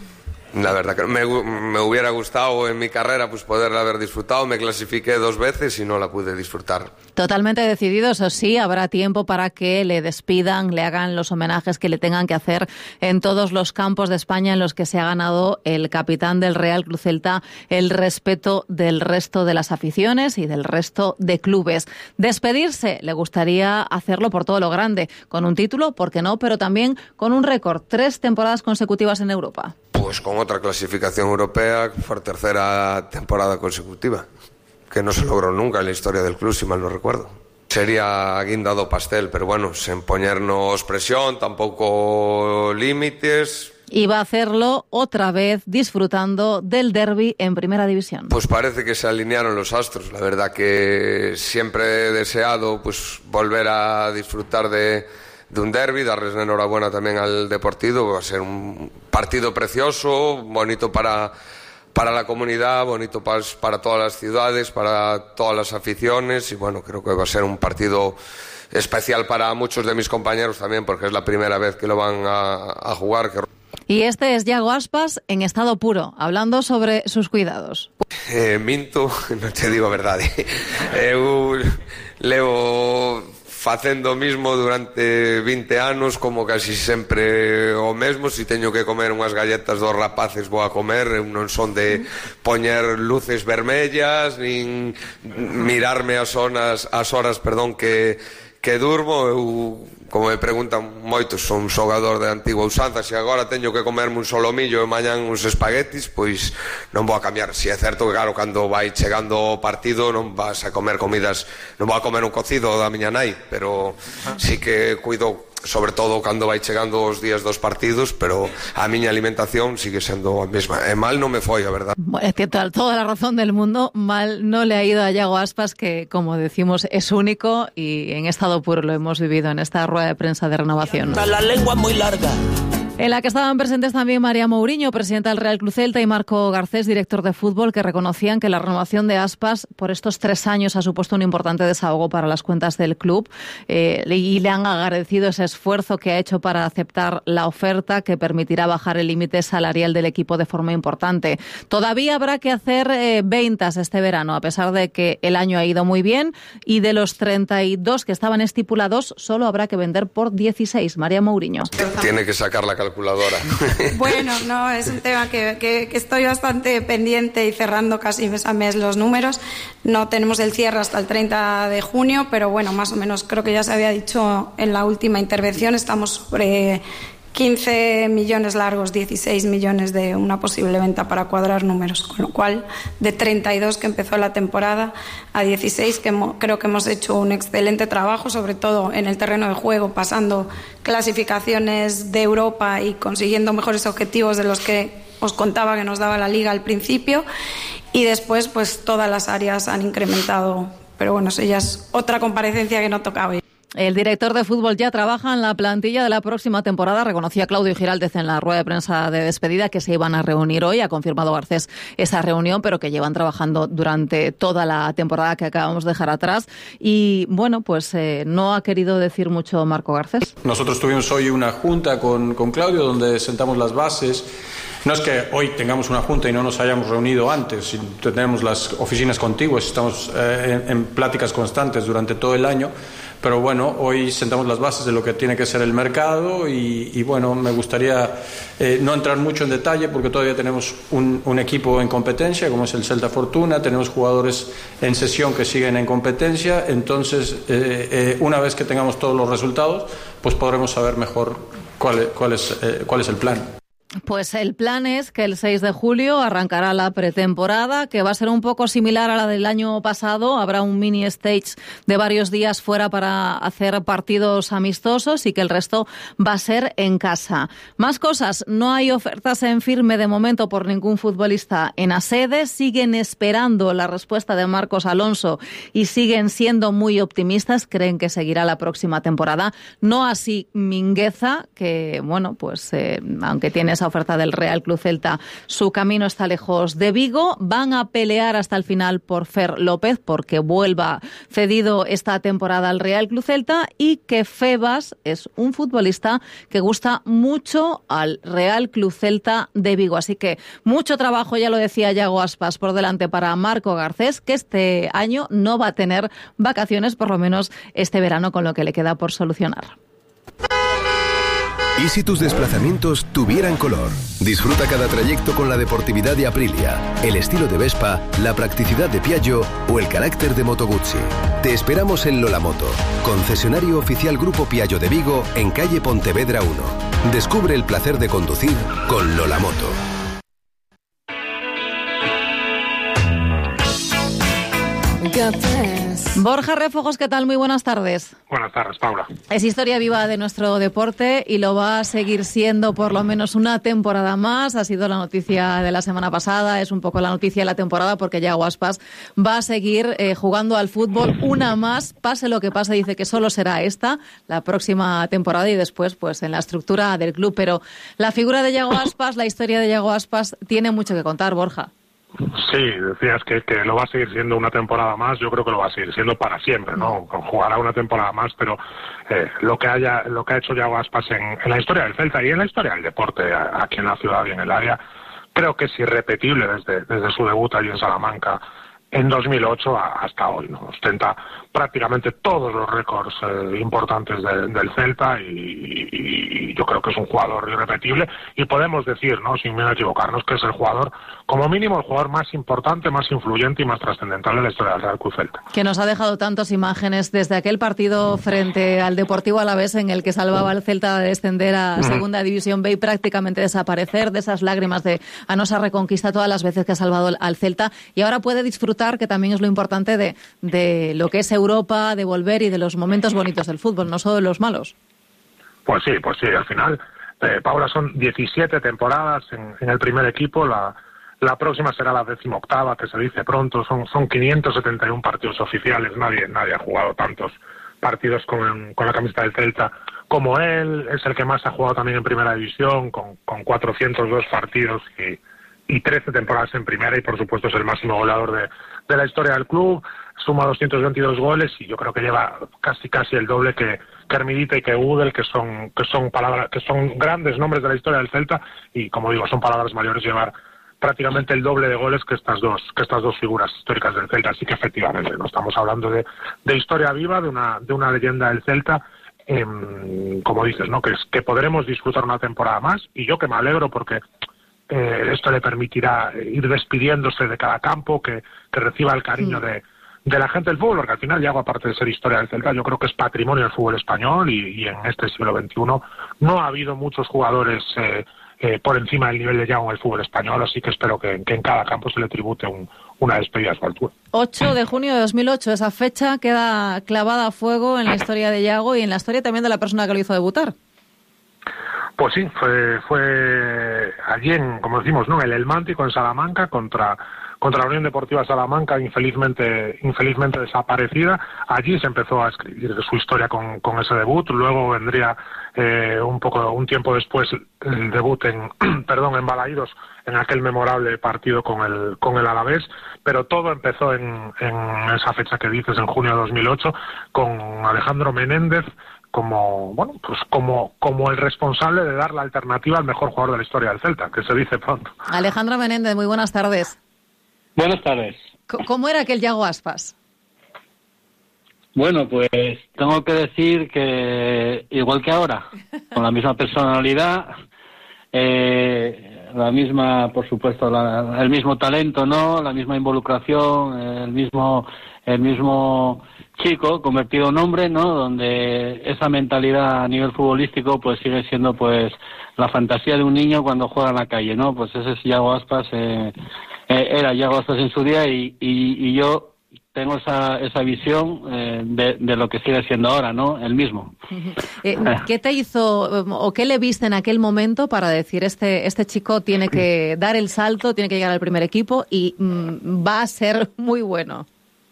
la verdad que me, me hubiera gustado en mi carrera pues poderla haber disfrutado. Me clasifiqué dos veces y no la pude disfrutar. Totalmente decidido, eso sí, habrá tiempo para que le despidan, le hagan los homenajes que le tengan que hacer en todos los campos de España en los que se ha ganado el capitán del Real Club Celta el respeto del resto de las aficiones y del resto de clubes. Despedirse, le gustaría hacerlo por todo lo grande, con un título, ¿por qué no?, pero también con un récord, tres temporadas consecutivas en Europa. Pues con otra clasificación europea, por tercera temporada consecutiva, que no se logró nunca en la historia del club, si mal no recuerdo. Sería guinda do pastel, pero bueno, sin ponernos presión, tampoco límites. Y va a hacerlo otra vez disfrutando del derbi en Primera División. Pues parece que se alinearon los astros. La verdad que siempre he deseado pues volver a disfrutar de, de un derbi, darles la enhorabuena también al Deportivo. Va a ser un partido precioso, bonito para... para la comunidad, bonito para, para todas las ciudades, para todas las aficiones y bueno, creo que va a ser un partido especial para muchos de mis compañeros también porque es la primera vez que lo van a, a jugar. Que... Y este es Yago Aspas en estado puro, hablando sobre sus cuidados. Eh, minto, non te digo a verdade. Eu levo facendo o mismo durante vinte anos, como casi sempre o mesmo. Si teño que comer unhas galletas dos rapaces vou a comer, eu non son de poñer luces vermellas nin mirarme as horas, as horas perdón, que, que durmo. Eu, como me preguntan moitos, son xogador de antigua usanza. Se agora teño que comerme un solomillo e mañan uns espaguetis, pois non vou a cambiar. Si é certo que claro, cando vai chegando o partido non vas a comer comidas, non vou a comer un cocido da miña nai, pero sí que cuido sobre todo cando vai chegando os días dos partidos, pero a miña alimentación sigue sendo a mesma. E mal non me foi, a verdad. Bueno, tiene toda la razón del mundo. Mal no le ha ido a Yago Aspas, que como decimos es único y en estado puro lo hemos vivido en esta rueda de prensa de renovación. La lengua es muy larga En la que estaban presentes también María Mourinho, presidenta del Real Club Celta, y Marco Garcés, director de fútbol, que reconocían que la renovación de Aspas por estos tres años ha supuesto un importante desahogo para las cuentas del club eh, y le han agradecido ese esfuerzo que ha hecho para aceptar la oferta que permitirá bajar el límite salarial del equipo de forma importante. Todavía habrá que hacer eh, ventas este verano, a pesar de que el año ha ido muy bien, y de los treinta y dos que estaban estipulados, solo habrá que vender por dieciséis. María Mourinho. Tiene que sacar la calculadora. Bueno, no, es un tema que, que, que estoy bastante pendiente y cerrando casi mes a mes los números. No tenemos el cierre hasta el treinta de junio, pero bueno, más o menos creo que ya se había dicho en la última intervención, estamos sobre quince millones largos, dieciséis millones de una posible venta para cuadrar números, con lo cual de treinta y dos que empezó la temporada a dieciséis, que hemos, creo que hemos hecho un excelente trabajo, sobre todo en el terreno de juego, pasando clasificaciones de Europa y consiguiendo mejores objetivos de los que os contaba que nos daba la Liga al principio, y después pues todas las áreas han incrementado, pero bueno, eso ya es otra comparecencia que no toca hoy. El director de fútbol ya trabaja en la plantilla de la próxima temporada. Reconocía Claudio Giraldez en la rueda de prensa de despedida que se iban a reunir hoy. Ha confirmado Garcés esa reunión, pero que llevan trabajando durante toda la temporada que acabamos de dejar atrás. Y bueno, pues eh, no ha querido decir mucho Marco Garcés. Nosotros tuvimos hoy una junta con, con Claudio donde sentamos las bases. No es que hoy tengamos una junta y no nos hayamos reunido antes, tenemos las oficinas contiguas, estamos eh, en, en pláticas constantes durante todo el año, pero bueno, hoy sentamos las bases de lo que tiene que ser el mercado y, y bueno, me gustaría eh, no entrar mucho en detalle porque todavía tenemos un, un equipo en competencia, como es el Celta Fortuna, tenemos jugadores en sesión que siguen en competencia, entonces eh, eh, una vez que tengamos todos los resultados, pues podremos saber mejor cuál, cuál, es, eh, cuál es el plan. Pues el plan es que el seis de julio arrancará la pretemporada, que va a ser un poco similar a la del año pasado. Habrá un mini stage de varios días fuera para hacer partidos amistosos y que el resto va a ser en casa. Más cosas, no hay ofertas en firme de momento por ningún futbolista en A S E D. Siguen esperando la respuesta de Marcos Alonso y siguen siendo muy optimistas. Creen que seguirá la próxima temporada. No así Mingueza, que bueno, pues eh, aunque tiene esa oferta del Real Club Celta, su camino está lejos de Vigo. Van a pelear hasta el final por Fer López porque vuelva cedido esta temporada al Real Club Celta, y que Febas es un futbolista que gusta mucho al Real Club Celta de Vigo. Así que mucho trabajo, ya lo decía Yago Aspas, por delante para Marco Garcés, que este año no va a tener vacaciones, por lo menos este verano, con lo que le queda por solucionar. ¿Y si tus desplazamientos tuvieran color? Disfruta cada trayecto con la deportividad de Aprilia, el estilo de Vespa, la practicidad de Piaggio o el carácter de Moto Guzzi. Te esperamos en Lola Moto, concesionario oficial Grupo Piaggio de Vigo, en calle Pontevedra uno. Descubre el placer de conducir con Lola Moto. Borja Refojos, ¿qué tal? Muy buenas tardes. Buenas tardes, Paula. Es historia viva de nuestro deporte y lo va a seguir siendo por lo menos una temporada más. Ha sido la noticia de la semana pasada, es un poco la noticia de la temporada, porque Yago Aspas va a seguir eh, jugando al fútbol una más, pase lo que pase. Dice que solo será esta, la próxima temporada, y después pues en la estructura del club. Pero la figura de Yago Aspas, la historia de Yago Aspas, tiene mucho que contar, Borja. Sí, decías que, que lo va a seguir siendo una temporada más. Yo creo que lo va a seguir siendo para siempre, ¿no? Jugará una temporada más, pero eh, lo que haya, lo que ha hecho Yago Aspas en, en la historia del Celta y en la historia del deporte aquí en la ciudad y en el área, creo que es irrepetible desde, desde su debut allí en Salamanca en dos mil ocho hasta hoy, ¿no? Ostenta prácticamente todos los récords eh, importantes de, del Celta y, y, y yo creo que es un jugador irrepetible, y podemos decir, ¿no?, sin miedo a equivocarnos, que es el jugador, como mínimo el jugador más importante, más influyente y más trascendental en la historia del Real Club Celta. Que nos ha dejado tantas imágenes desde aquel partido frente al Deportivo Alavés en el que salvaba al Celta de descender a Segunda División B y prácticamente desaparecer, de esas lágrimas de Anosa Reconquista todas las veces que ha salvado al Celta, y ahora puede disfrutar, que también es lo importante de, de lo que es Europa, de volver y de los momentos bonitos del fútbol, no solo de los malos. Pues sí, pues sí, al final, eh, Paula, son diecisiete temporadas en, en el primer equipo, la, la próxima será la decimoctava, que se dice pronto, son, son quinientos setenta y uno partidos oficiales, nadie, nadie ha jugado tantos partidos con, con la camiseta del Celta como él, es el que más ha jugado también en primera división, con, con cuatrocientos dos partidos y, y trece temporadas en primera, y por supuesto es el máximo goleador de, de la historia del club, suma doscientos veintidós goles y yo creo que lleva casi casi el doble que, que Hermidita y que Udel, que son que son palabras que son grandes nombres de la historia del Celta, y como digo, son palabras mayores llevar prácticamente el doble de goles que estas dos que estas dos figuras históricas del Celta. Así que efectivamente no estamos hablando de, de historia viva, de una de una leyenda del Celta, eh, como dices, ¿no? Que es que podremos disfrutar una temporada más, y yo que me alegro porque eh, esto le permitirá ir despidiéndose de cada campo, que, que reciba el cariño de, de la gente del fútbol, porque al final Yago, aparte de ser historia del Celta, yo creo que es patrimonio del fútbol español, y, y en este siglo veintiuno no ha habido muchos jugadores eh, eh, por encima del nivel de Yago en el fútbol español, así que espero que, que en cada campo se le tribute un, una despedida a su altura. ocho de junio de dos mil ocho, esa fecha queda clavada a fuego en la historia de Yago y en la historia también de la persona que lo hizo debutar. Pues sí, fue fue allí en, como decimos, ¿no?, el El Mántico, en Salamanca, contra contra la Unión Deportiva Salamanca, infelizmente infelizmente desaparecida. Allí se empezó a escribir su historia con, con ese debut. Luego vendría eh, un poco un tiempo después el debut en perdón en Balaídos, en aquel memorable partido con el con el Alavés, pero todo empezó en, en esa fecha que dices, en junio de dos mil ocho, con Alejandro Menéndez como bueno pues como como el responsable de dar la alternativa al mejor jugador de la historia del Celta, que se dice pronto. Alejandro Menéndez, muy buenas tardes. Buenas tardes. ¿Cómo era aquel Yago Aspas? Bueno, pues tengo que decir que igual que ahora, con la misma personalidad, eh, la misma, por supuesto, la, el mismo talento, ¿no? La misma involucración, el mismo, el mismo chico convertido en hombre, ¿no? Donde esa mentalidad a nivel futbolístico, pues sigue siendo, pues, la fantasía de un niño cuando juega en la calle, ¿no? Pues ese es Yago Aspas. Eh, era Yago Aspas en su día, y, y, y yo tengo esa, esa visión eh, de, de lo que sigue siendo ahora, ¿no? El mismo. Eh, ¿Qué te hizo o qué le viste en aquel momento para decir este este chico tiene que dar el salto, tiene que llegar al primer equipo y mm, va a ser muy bueno?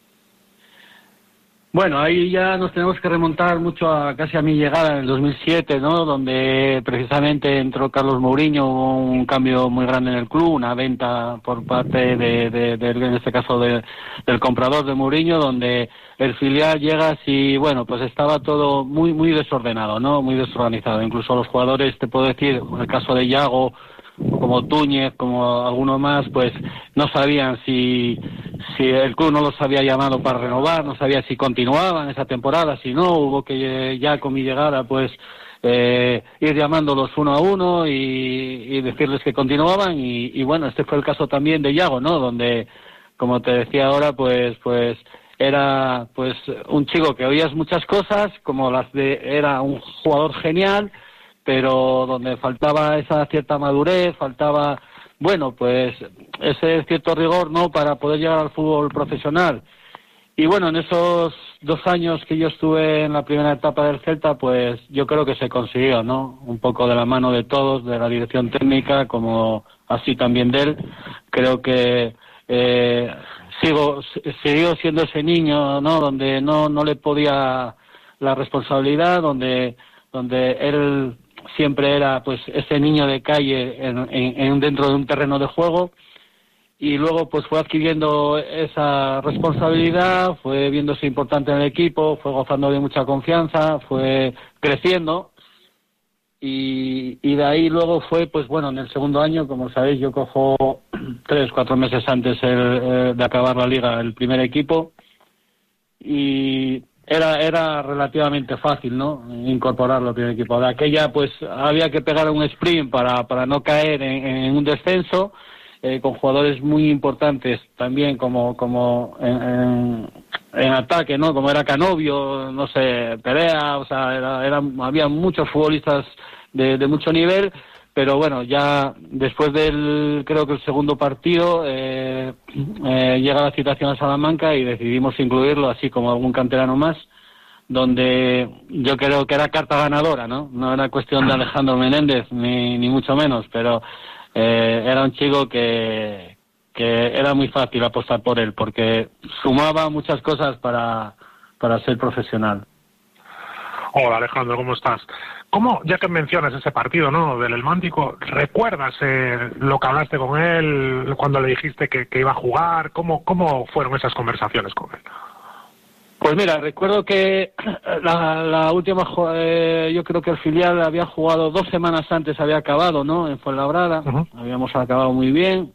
Bueno, ahí ya nos tenemos que remontar mucho a casi a mi llegada en el dos mil siete, ¿no? Donde precisamente entró Carlos Mourinho, hubo un cambio muy grande en el club, una venta por parte de, de, de en este caso de, del comprador de Mourinho, donde el filial llega y bueno, pues estaba todo muy muy desordenado, ¿no? Muy desorganizado. Incluso los jugadores, te puedo decir, en el caso de Yago, como Túñez, como alguno más, pues no sabían si si el club no los había llamado para renovar, no sabía si continuaban esa temporada, si no, hubo que ya con mi llegada pues eh, ir llamándolos uno a uno y, y decirles que continuaban, y, y bueno, este fue el caso también de Yago, ¿no? Donde, como te decía ahora, pues pues era pues un chico que oías muchas cosas, como las de, era un jugador genial, pero donde faltaba esa cierta madurez, faltaba, bueno, pues ese cierto rigor, ¿no?, para poder llegar al fútbol profesional. Y bueno, en esos dos años que yo estuve en la primera etapa del Celta, pues yo creo que se consiguió, ¿no? Un poco de la mano de todos, de la dirección técnica, como así también de él. Creo que eh, sigo siguió siendo ese niño, ¿no?, donde no no le podía la responsabilidad, donde donde él siempre era pues ese niño de calle en, en, en dentro de un terreno de juego, y luego pues fue adquiriendo esa responsabilidad, fue viéndose importante en el equipo, fue gozando de mucha confianza, fue creciendo, y, y de ahí luego fue pues bueno, en el segundo año, como sabéis, yo cojo tres, cuatro meses antes el, eh, de acabar la liga el primer equipo, y Era era relativamente fácil, ¿no?, incorporarlo al primer equipo. De aquella, pues, había que pegar un sprint para, para no caer en, en un descenso, eh, con jugadores muy importantes también, como como en, en, en ataque, ¿no?, como era Canovio, no sé, Perea, o sea, era, era, había muchos futbolistas de, de mucho nivel, pero bueno, ya después del, creo que el segundo partido, eh, eh, llega la citación a Salamanca y decidimos incluirlo, así como algún canterano más, donde yo creo que era carta ganadora, ¿no? No era cuestión de Alejandro Menéndez, ni, ni mucho menos, pero eh, era un chico que, que era muy fácil apostar por él, porque sumaba muchas cosas para, para ser profesional. Hola Alejandro, ¿cómo estás? ¿Cómo, ya que mencionas ese partido, ¿no?, del Elmántico, recuerdas eh, lo que hablaste con él cuando le dijiste que, que iba a jugar? ¿Cómo, cómo fueron esas conversaciones con él? Pues mira, recuerdo que la, la última, eh, yo creo que el filial había jugado dos semanas antes, había acabado, ¿no?, en Fuenlabrada, uh-huh. Habíamos acabado muy bien.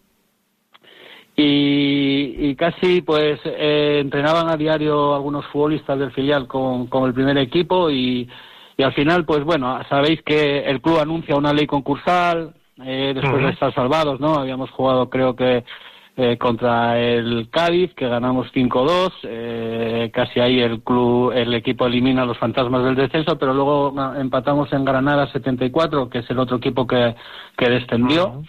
Y, y casi pues eh, entrenaban a diario algunos futbolistas del filial con, con el primer equipo y, y al final pues bueno, sabéis que el club anuncia una ley concursal eh, después uh-huh. de estar salvados, ¿no? Habíamos jugado creo que eh, contra el Cádiz, que ganamos cinco dos, eh, casi ahí el club, el equipo elimina a los fantasmas del descenso, pero luego empatamos en Granada setenta y cuatro, que es el otro equipo que, que descendió. Uh-huh.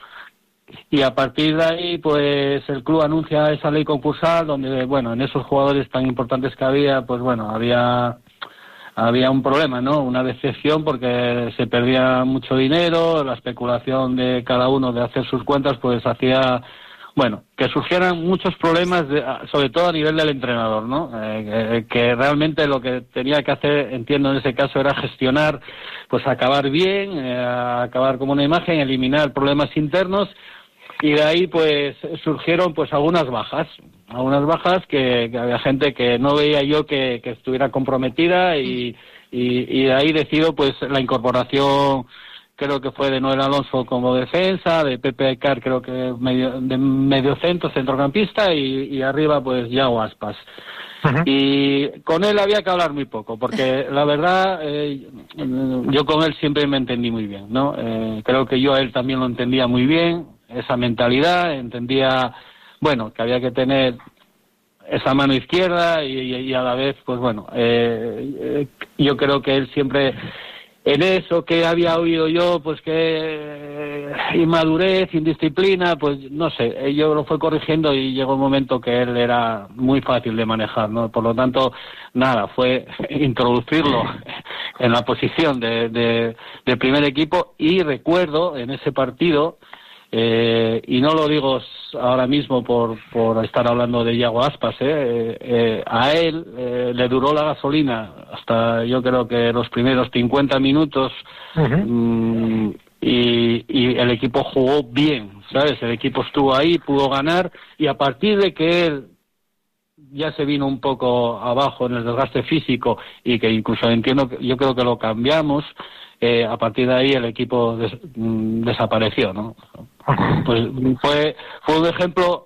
Y a partir de ahí, pues el club anuncia esa ley concursal donde, bueno, en esos jugadores tan importantes que había, pues bueno, había había un problema, ¿no? Una decepción porque se perdía mucho dinero, la especulación de cada uno de hacer sus cuentas, pues hacía, bueno, que surgieran muchos problemas, de, sobre todo a nivel del entrenador, ¿no? Eh, que, que realmente lo que tenía que hacer, entiendo en ese caso, era gestionar, pues acabar bien, eh, acabar como una imagen, eliminar problemas internos. Y de ahí pues surgieron pues algunas bajas, algunas bajas que, que había gente que no veía yo que, que estuviera comprometida y, y, y de ahí decido pues la incorporación, creo que fue de Noel Alonso como defensa, de Pepe Aycar creo que medio, de medio centro, centrocampista y, y arriba pues Yago Aspas. Uh-huh. Y con él había que hablar muy poco, porque la verdad eh, yo con él siempre me entendí muy bien, ¿no? Eh, creo que yo a él también lo entendía muy bien, esa mentalidad, entendía, bueno, que había que tener esa mano izquierda y, y, y a la vez, pues bueno, eh, eh, yo creo que él siempre, en eso que había oído yo, pues que eh, inmadurez, indisciplina, pues no sé, yo lo fue corrigiendo y llegó un momento que él era muy fácil de manejar, ¿no? Por lo tanto, nada, fue introducirlo en la posición de, de, de primer equipo y recuerdo en ese partido, Eh, y no lo digo ahora mismo por, por estar hablando de Yago Aspas, eh, eh, a él eh, le duró la gasolina hasta yo creo que los primeros cincuenta minutos uh-huh. mmm, y, y el equipo jugó bien, ¿sabes? El equipo estuvo ahí, pudo ganar y a partir de que él ya se vino un poco abajo en el desgaste físico y que incluso entiendo, que yo creo que lo cambiamos, eh, a partir de ahí el equipo des, mm, desapareció, ¿no? Pues fue fue un ejemplo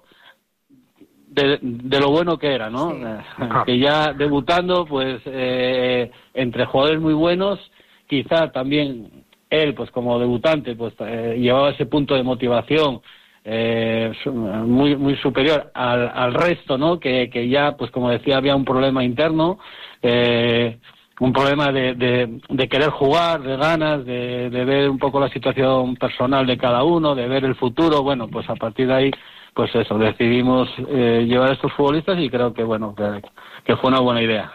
de, de lo bueno que era, ¿no? Sí. Que ya debutando, pues eh, entre jugadores muy buenos, quizá también él, pues como debutante, pues eh, llevaba ese punto de motivación eh, muy muy superior al, al resto, ¿no? Que, que ya, pues como decía, había un problema interno, eh, un problema de, de, de querer jugar, de ganas, de, de ver un poco la situación personal de cada uno, de ver el futuro. Bueno, pues a partir de ahí, pues eso, decidimos eh, llevar a estos futbolistas y creo que, bueno, que, que fue una buena idea.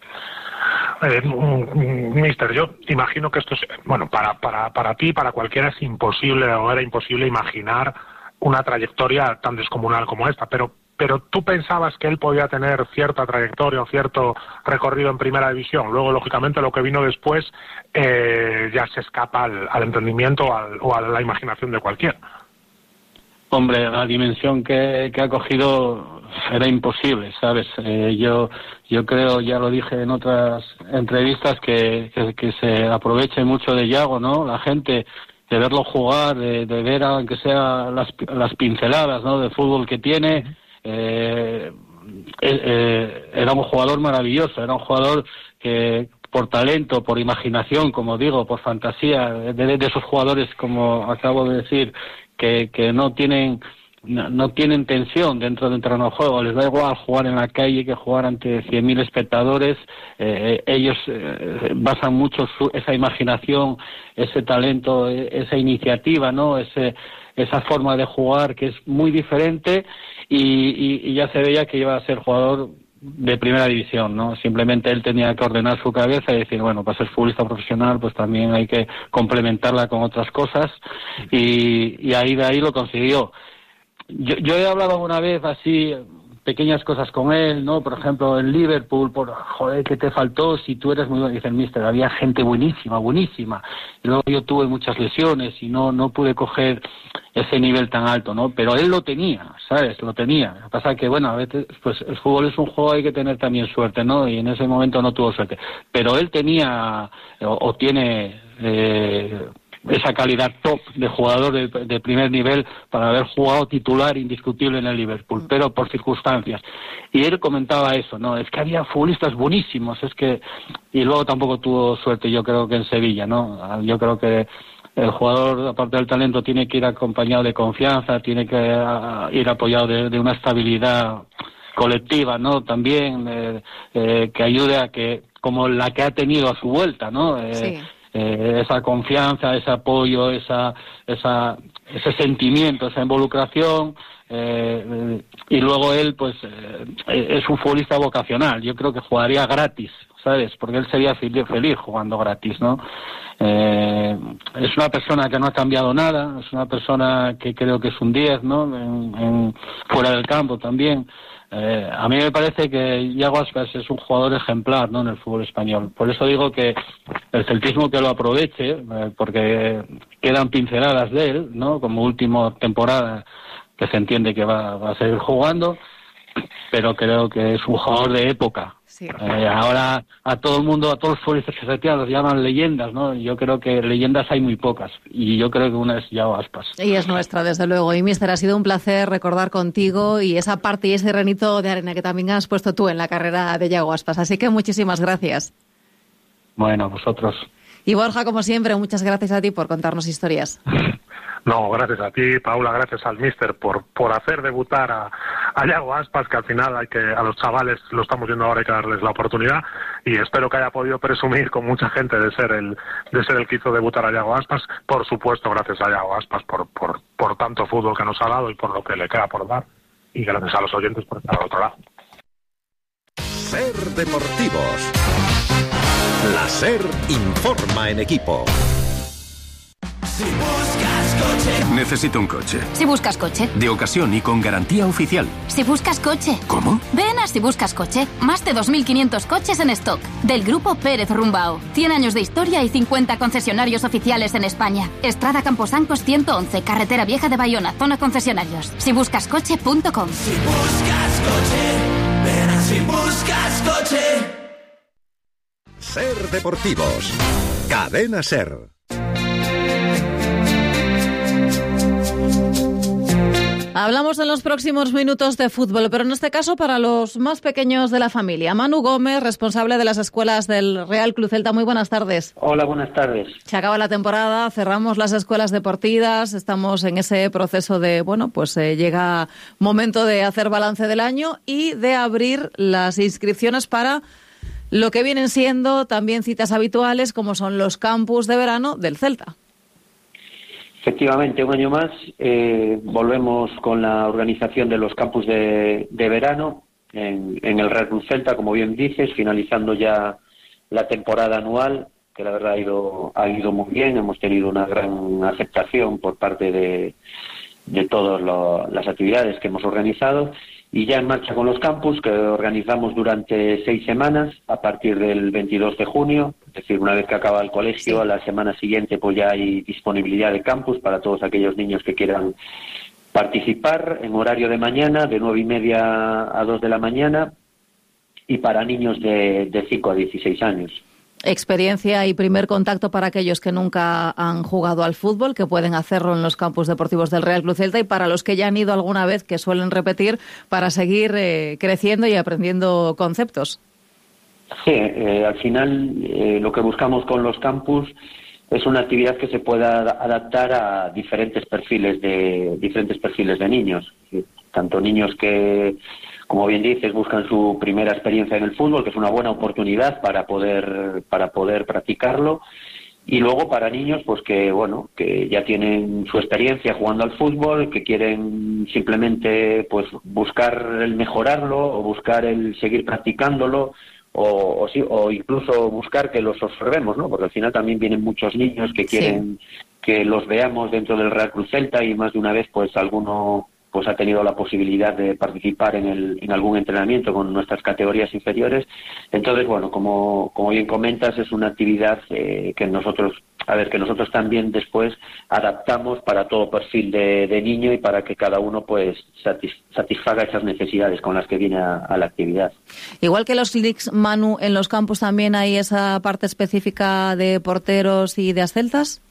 Eh, mister, yo imagino que esto es, bueno, para, para, para ti, para cualquiera es imposible o era imposible imaginar una trayectoria tan descomunal como esta, pero pero tú pensabas que él podía tener cierta trayectoria o cierto recorrido en primera división. Luego, lógicamente, lo que vino después eh, ya se escapa al, al entendimiento al, o a la imaginación de cualquiera. Hombre, la dimensión que, que ha cogido era imposible, ¿sabes? Eh, yo yo creo, ya lo dije en otras entrevistas, que, que, que se aproveche mucho de Yago, ¿no? La gente, de verlo jugar, de, de ver, aunque sea las, las pinceladas, ¿no?, de fútbol que tiene. Eh, eh, era un jugador maravilloso, era un jugador que por talento, por imaginación, como digo, por fantasía, de, de esos jugadores, como acabo de decir, que, que no tienen no, no tienen tensión dentro de un terreno de juego, les da igual jugar en la calle que jugar ante cien mil espectadores. Eh, ellos eh, basan mucho su, esa imaginación, ese talento, esa iniciativa, ¿no? Ese, esa forma de jugar que es muy diferente y, y, y ya se veía que iba a ser jugador de primera división, ¿no? Simplemente él tenía que ordenar su cabeza y decir, bueno, para ser futbolista profesional pues también hay que complementarla con otras cosas y, y ahí de ahí lo consiguió. Yo, yo he hablado una vez así pequeñas cosas con él, ¿no? Por ejemplo, en Liverpool, por joder, ¿qué te faltó? Si tú eres muy bueno, dice el míster, había gente buenísima, buenísima. Y luego yo tuve muchas lesiones y no no pude coger ese nivel tan alto, ¿no? Pero él lo tenía, ¿sabes? Lo tenía. Lo que pasa es que, bueno, a veces, pues el fútbol es un juego, hay que tener también suerte, ¿no? Y en ese momento no tuvo suerte. Pero él tenía, o, o tiene... Eh, esa calidad top de jugador de, de primer nivel para haber jugado titular indiscutible en el Liverpool, pero por circunstancias. Y él comentaba eso, ¿no? Es que había futbolistas buenísimos, es que... Y luego tampoco tuvo suerte, yo creo que en Sevilla, ¿no? Yo creo que el jugador, aparte del talento, tiene que ir acompañado de confianza, tiene que uh, ir apoyado de, de una estabilidad colectiva, ¿no? También eh, eh, que ayude a que, como la que ha tenido a su vuelta, ¿no? Eh, sí. Eh, esa confianza, ese apoyo, esa, esa, ese sentimiento, esa involucración, eh, eh, y luego él, pues, eh, es un futbolista vocacional. Yo creo que jugaría gratis, ¿sabes? Porque él sería feliz, feliz jugando gratis, ¿no? Eh, es una persona que no ha cambiado nada, es una persona que creo que es un diez, ¿no? En, en, fuera del campo también. Eh, a mí me parece que Iago Aspas es un jugador ejemplar, ¿no?, en el fútbol español. Por eso digo que el celtismo que lo aproveche, eh, porque quedan pinceladas de él, ¿no?, como última temporada que se entiende que va, va a seguir jugando, pero creo que es un jugador de época. Sí. Eh, ahora a todo el mundo, a todos los futbolistas que se retiran los llaman leyendas, ¿no? Yo creo que leyendas hay muy pocas y yo creo que una es Iago Aspas. Y es nuestra, desde luego. Y míster, ha sido un placer recordar contigo y esa parte y ese granito de arena que también has puesto tú en la carrera de Iago Aspas. Así que muchísimas gracias. Bueno, vosotros. Y Borja, como siempre, muchas gracias a ti por contarnos historias. No, gracias a ti, Paula, gracias al míster por por hacer debutar a, a Iago Aspas, que al final hay que a los chavales lo estamos viendo ahora, hay que darles la oportunidad, y espero que haya podido presumir con mucha gente de ser el de ser el que hizo debutar a Iago Aspas. Por supuesto, gracias a Iago Aspas por por por tanto fútbol que nos ha dado y por lo que le queda por dar, y gracias a los oyentes por estar al otro lado. Ser Deportivos. La SER informa en equipo. Si buscas coche. Necesito un coche. Si buscas coche. De ocasión y con garantía oficial. Si buscas coche. ¿Cómo? Ven a Si buscas coche. Más de dos mil quinientos coches en stock. Del grupo Pérez Rumbao. cien años de historia y cincuenta concesionarios oficiales en España. Estrada Camposancos ciento once, Carretera Vieja de Bayona, zona concesionarios. si buscas coche punto com. Si buscas coche. Ven a Si buscas coche. SER Deportivos. Cadena SER. Hablamos en los próximos minutos de fútbol, pero en este caso para los más pequeños de la familia. Manu Gómez, responsable de las escuelas del Real Club Celta. Muy buenas tardes. Hola, buenas tardes. Se acaba la temporada, cerramos las escuelas deportivas, estamos en ese proceso de, bueno, pues eh, llega momento de hacer balance del año y de abrir las inscripciones para lo que vienen siendo también citas habituales, como son los campus de verano del Celta. Efectivamente, un año más eh, volvemos con la organización de los campus de, de verano en, en el Real Club Celta, como bien dices, finalizando ya la temporada anual, que la verdad ha ido, ha ido muy bien. Hemos tenido una gran aceptación por parte de, de todas las actividades que hemos organizado. Y ya en marcha con los campus, que organizamos durante seis semanas, a partir del veintidós de junio, es decir, una vez que acaba el colegio, sí. A la semana siguiente pues ya hay disponibilidad de campus para todos aquellos niños que quieran participar, en horario de mañana, de nueve y media a dos de la mañana, y para niños de, de cinco a dieciséis años. Experiencia y primer contacto para aquellos que nunca han jugado al fútbol, que pueden hacerlo en los campus deportivos del Real Club Celta, y para los que ya han ido alguna vez, que suelen repetir, para seguir eh, creciendo y aprendiendo conceptos. Sí, eh, al final eh, lo que buscamos con los campus es una actividad que se pueda adaptar a diferentes perfiles de diferentes perfiles de niños, tanto niños que, como bien dices, buscan su primera experiencia en el fútbol, que es una buena oportunidad para poder para poder practicarlo, y luego para niños pues que bueno que ya tienen su experiencia jugando al fútbol, que quieren simplemente pues buscar el mejorarlo o buscar el seguir practicándolo, o, o, sí, o incluso buscar que los observemos, ¿no? Porque al final también vienen muchos niños que quieren sí. que los veamos dentro del Real Club Celta, y más de una vez pues alguno pues ha tenido la posibilidad de participar en, el, en algún entrenamiento con nuestras categorías inferiores. Entonces, bueno, como, como bien comentas, es una actividad eh, que nosotros, a ver, que nosotros también después adaptamos para todo perfil de, de niño y para que cada uno pues satis, satisfaga esas necesidades con las que viene a, a la actividad. Igual que los leagues, Manu, ¿en los campus también hay esa parte específica de porteros y de asceltas?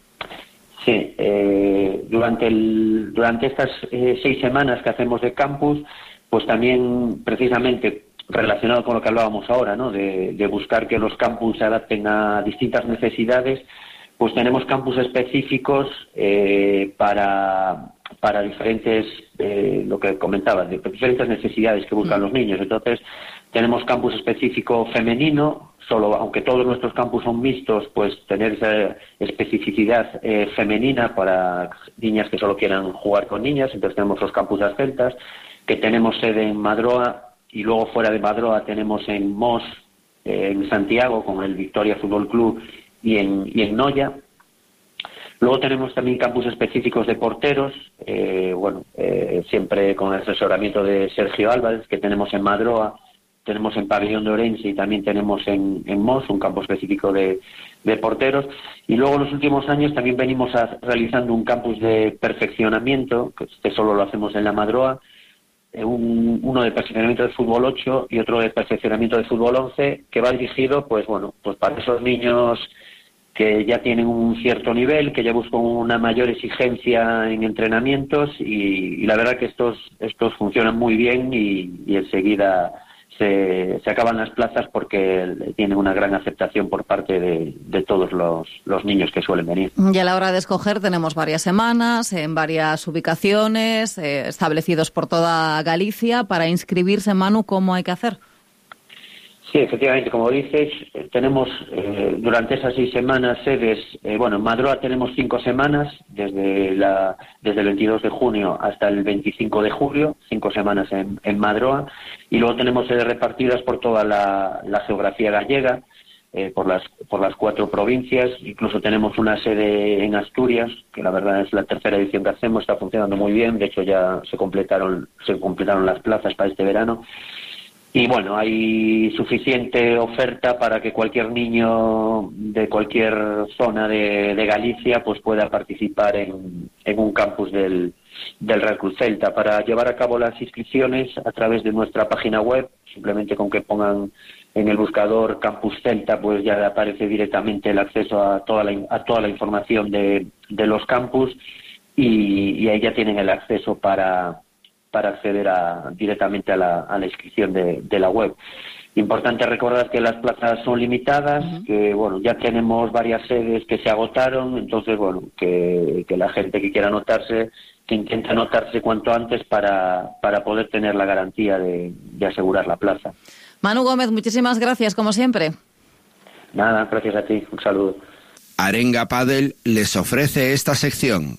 Sí, eh, durante, el, durante estas eh, seis semanas que hacemos de campus, pues también precisamente relacionado con lo que hablábamos ahora, ¿no? De, de buscar que los campus se adapten a distintas necesidades, pues tenemos campus específicos eh, para, para diferentes, eh, lo que comentaba, de diferentes necesidades que buscan los niños. Entonces, tenemos campus específico femenino, solo, aunque todos nuestros campus son mixtos, pues tener esa especificidad eh, femenina para niñas que solo quieran jugar con niñas. Entonces tenemos los campus de asceltas, que tenemos sede en Madroa, y luego fuera de Madroa tenemos en Mos, eh, en Santiago, con el Victoria Fútbol Club, y en, y en Noya. Luego tenemos también campus específicos de porteros, eh, bueno, eh, siempre con el asesoramiento de Sergio Álvarez, que tenemos en Madroa, tenemos en Pabellón de Orense y también tenemos en, en Mos, un campo específico de, de porteros. Y luego en los últimos años también venimos a, realizando un campus de perfeccionamiento, que este solo lo hacemos en la Madroa, un, uno de perfeccionamiento de fútbol ocho y otro de perfeccionamiento de fútbol once, que va dirigido, pues bueno, pues para esos niños que ya tienen un cierto nivel, que ya buscan una mayor exigencia en entrenamientos, y, y la verdad que estos estos funcionan muy bien y, y enseguida Se, se acaban las plazas porque tienen una gran aceptación por parte de, de todos los, los niños que suelen venir. Y a la hora de escoger tenemos varias semanas, en varias ubicaciones, eh, establecidos por toda Galicia. Para inscribirse, Manu, ¿cómo hay que hacer? Sí, efectivamente, como dices, tenemos eh, durante esas seis semanas sedes, eh, bueno, en Madroa tenemos cinco semanas, desde la desde el veintidós de junio hasta el veinticinco de julio, cinco semanas en, en Madroa, y luego tenemos sedes repartidas por toda la, la geografía gallega, eh, por las por las cuatro provincias. Incluso tenemos una sede en Asturias, que la verdad es la tercera edición que hacemos, está funcionando muy bien. De hecho, ya se completaron se completaron las plazas para este verano. Y bueno, hay suficiente oferta para que cualquier niño de cualquier zona de, de Galicia pues pueda participar en, en un campus del, del Real Club Celta. Para llevar a cabo las inscripciones a través de nuestra página web, simplemente con que pongan en el buscador Campus Celta, pues ya aparece directamente el acceso a toda la, a toda la información de, de los campus, y, y ahí ya tienen el acceso para... para acceder a, directamente a la, a la inscripción de, de la web. Importante recordar que las plazas son limitadas, uh-huh. que bueno, ya tenemos varias sedes que se agotaron, entonces bueno, que, que la gente que quiera anotarse, que intente anotarse cuanto antes para, para poder tener la garantía de, de asegurar la plaza. Manu Gómez, muchísimas gracias, como siempre. Nada, gracias a ti, un saludo. Arenga Padel les ofrece esta sección.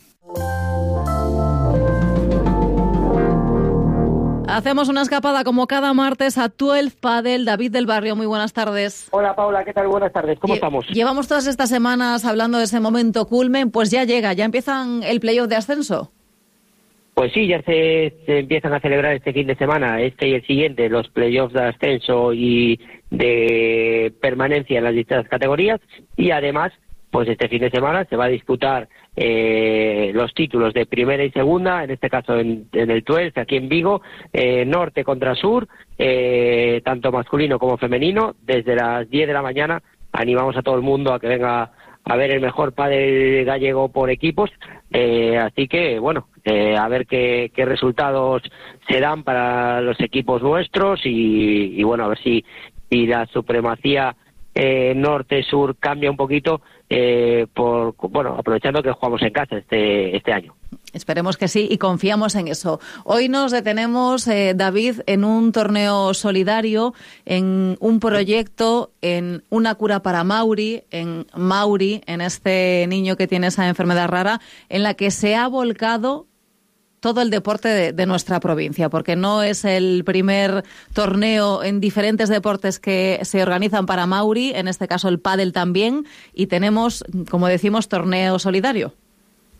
Hacemos una escapada como cada martes a doce Padel. David del Barrio, muy buenas tardes. Hola Paula, ¿qué tal? Buenas tardes, ¿cómo Lle- estamos? Llevamos todas estas semanas hablando de ese momento culmen, pues ya llega, ya empiezan el playoff de ascenso. Pues sí, ya se, se empiezan a celebrar este fin de semana, este y el siguiente, los playoffs de ascenso y de permanencia en las distintas categorías, y además, pues este fin de semana se va a disputar eh, los títulos de primera y segunda, en este caso en, en el doce, aquí en Vigo, eh, norte contra sur, eh, tanto masculino como femenino. Desde las diez de la mañana animamos a todo el mundo a que venga a ver el mejor pádel gallego por equipos, eh, así que bueno, eh, a ver qué, qué resultados se dan para los equipos nuestros, y, y bueno, a ver si, si la supremacía eh, norte-sur cambia un poquito, eh, por bueno, aprovechando que jugamos en casa este este año. Esperemos que sí y confiamos en eso. Hoy nos detenemos, eh, David, en un torneo solidario, en un proyecto, en una cura para Mauri, en Mauri, en este niño que tiene esa enfermedad rara, en la que se ha volcado todo el deporte de, de nuestra provincia, porque no es el primer torneo en diferentes deportes que se organizan para Mauri, en este caso el pádel también, y tenemos, como decimos, torneo solidario.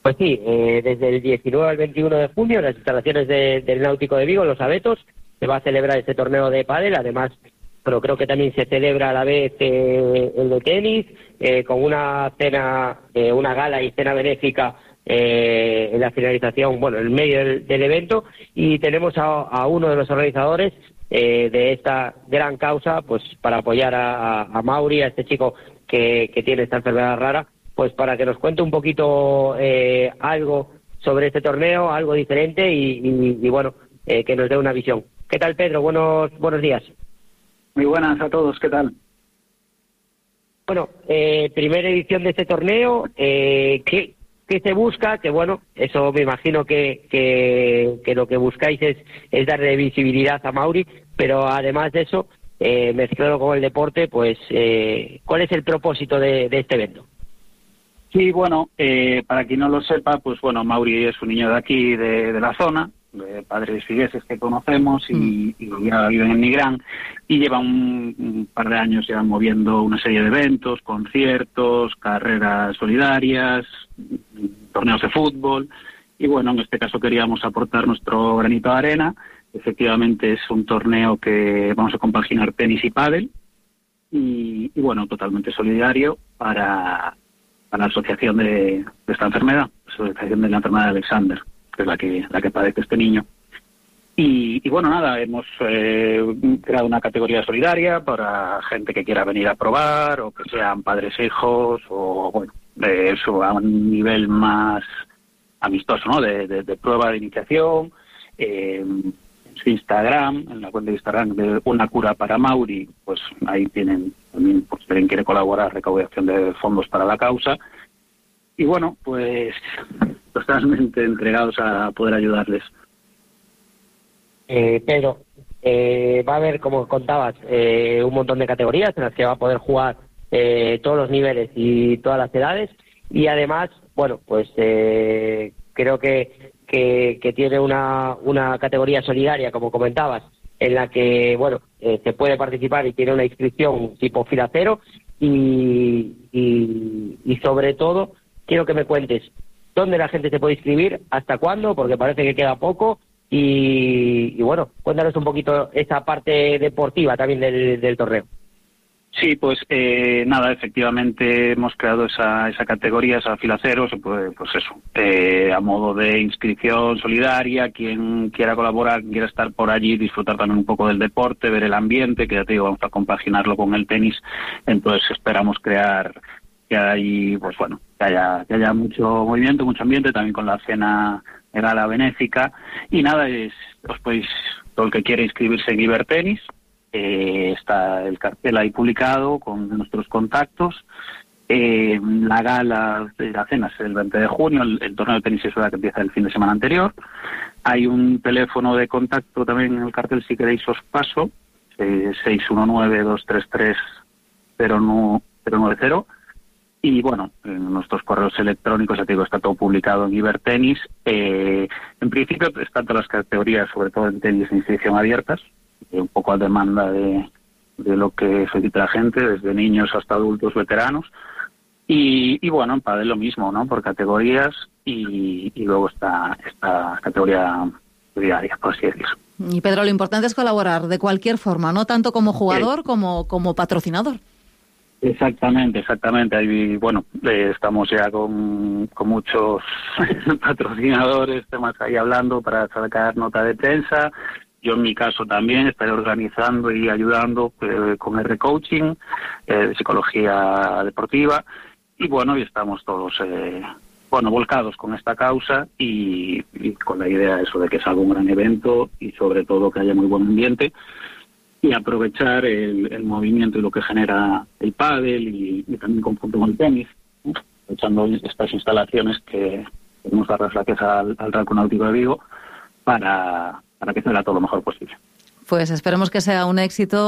Pues sí, eh, desde el diecinueve al veintiuno de junio en las instalaciones de, del Náutico de Vigo, Los Abetos, se va a celebrar este torneo de pádel. Además, pero creo que también se celebra a la vez eh, el de tenis, eh, con una cena, eh, una gala y cena benéfica eh, en la finalización, bueno, en medio del, del evento, y tenemos a, a uno de los organizadores eh, de esta gran causa, pues para apoyar a, a Mauri, a este chico que, que tiene esta enfermedad rara, pues para que nos cuente un poquito eh, algo sobre este torneo, algo diferente y, y, y bueno, eh, que nos dé una visión. ¿Qué tal, Pedro? Buenos, buenos días. Muy buenas a todos, ¿qué tal? Bueno, eh, primera edición de este torneo, eh, ¿qué, ¿qué se busca? Que bueno, eso me imagino que, que, que lo que buscáis es, es darle visibilidad a Mauri, pero además de eso, eh, mezclado con el deporte, pues, eh, ¿cuál es el propósito de, de este evento? Sí, bueno, eh, para quien no lo sepa, pues bueno, Mauri es un niño de aquí, de, de la zona, de padres vigueses que conocemos y, mm. y ya viven en Nigrán, y lleva un, un par de años ya moviendo una serie de eventos, conciertos, carreras solidarias, torneos de fútbol, y bueno, en este caso queríamos aportar nuestro granito de arena. Efectivamente es un torneo que vamos a compaginar tenis y pádel, y, y bueno, totalmente solidario para, para la asociación de, de esta enfermedad, la asociación de la enfermedad de Alexander, que es la que la que padece este niño. Y, y bueno, nada, hemos eh, creado una categoría solidaria para gente que quiera venir a probar, o que sean padres e hijos, o bueno, de eso a un nivel más amistoso, ¿no? De, de, de prueba de iniciación. Eh, en su Instagram, en la cuenta de Instagram de Una Cura para Mauri, pues ahí tienen también, pues si alguien quiere colaborar, recaudación de fondos para la causa. Y bueno, pues totalmente entregados a poder ayudarles. Eh, Pedro, eh, va a haber, como contabas, eh, un montón de categorías en las que va a poder jugar eh, todos los niveles y todas las edades, y además, bueno, pues eh, creo que, que, que tiene una, una categoría solidaria, como comentabas, en la que, bueno, eh, se puede participar y tiene una inscripción tipo fila cero, y, y, y sobre todo quiero que me cuentes dónde la gente se puede inscribir, hasta cuándo, porque parece que queda poco, y, y bueno, cuéntanos un poquito esa parte deportiva también del, del torneo. Sí, pues eh, nada, efectivamente hemos creado esa, esa categoría, esa fila cero, se puede, pues eso, eh, a modo de inscripción solidaria, quien quiera colaborar, quien quiera estar por allí, disfrutar también un poco del deporte, ver el ambiente, que ya te digo, vamos a compaginarlo con el tenis, entonces esperamos crear que hay, pues bueno, que haya, que haya mucho movimiento, mucho ambiente, también con la cena de gala benéfica. Y nada, es, os podéis, todo el que quiera inscribirse en Ibertenis, eh, está el cartel ahí publicado con nuestros contactos. Eh, la gala de la cena es el veinte de junio, el, el torneo de tenis es verdad que empieza el fin de semana anterior. Hay un teléfono de contacto también en el cartel, si queréis os paso, eh, seis uno nueve, dos tres tres, cero nueve cero. Y bueno, en nuestros correos electrónicos, ya te digo, está todo publicado en Ibertenis. Eh, en principio están todas las categorías, sobre todo en tenis de inscripción abiertas, eh, un poco a demanda de, de lo que solicita la gente, desde niños hasta adultos veteranos. Y, y bueno, en pádel lo mismo, ¿no? Por categorías, y, y luego está esta categoría diaria, por así decirlo. Y Pedro, lo importante es colaborar de cualquier forma, no tanto como jugador sí. como, como patrocinador. Exactamente, exactamente. Ahí, bueno, eh, estamos ya con, con muchos patrocinadores, temas ahí hablando para sacar nota de prensa. Yo en mi caso también estaré organizando y ayudando eh, con R Coaching, eh, psicología deportiva, y bueno, y estamos todos eh, bueno volcados con esta causa y, y con la idea eso de que salga un gran evento y sobre todo que haya muy buen ambiente. Y aprovechar el, el movimiento y lo que genera el pádel y, y también conjunto con el tenis, ¿no? Aprovechando estas instalaciones que queremos dar gracias al, al Racco Náutico de Vigo para, para que sea todo lo mejor posible. Pues esperemos que sea un éxito.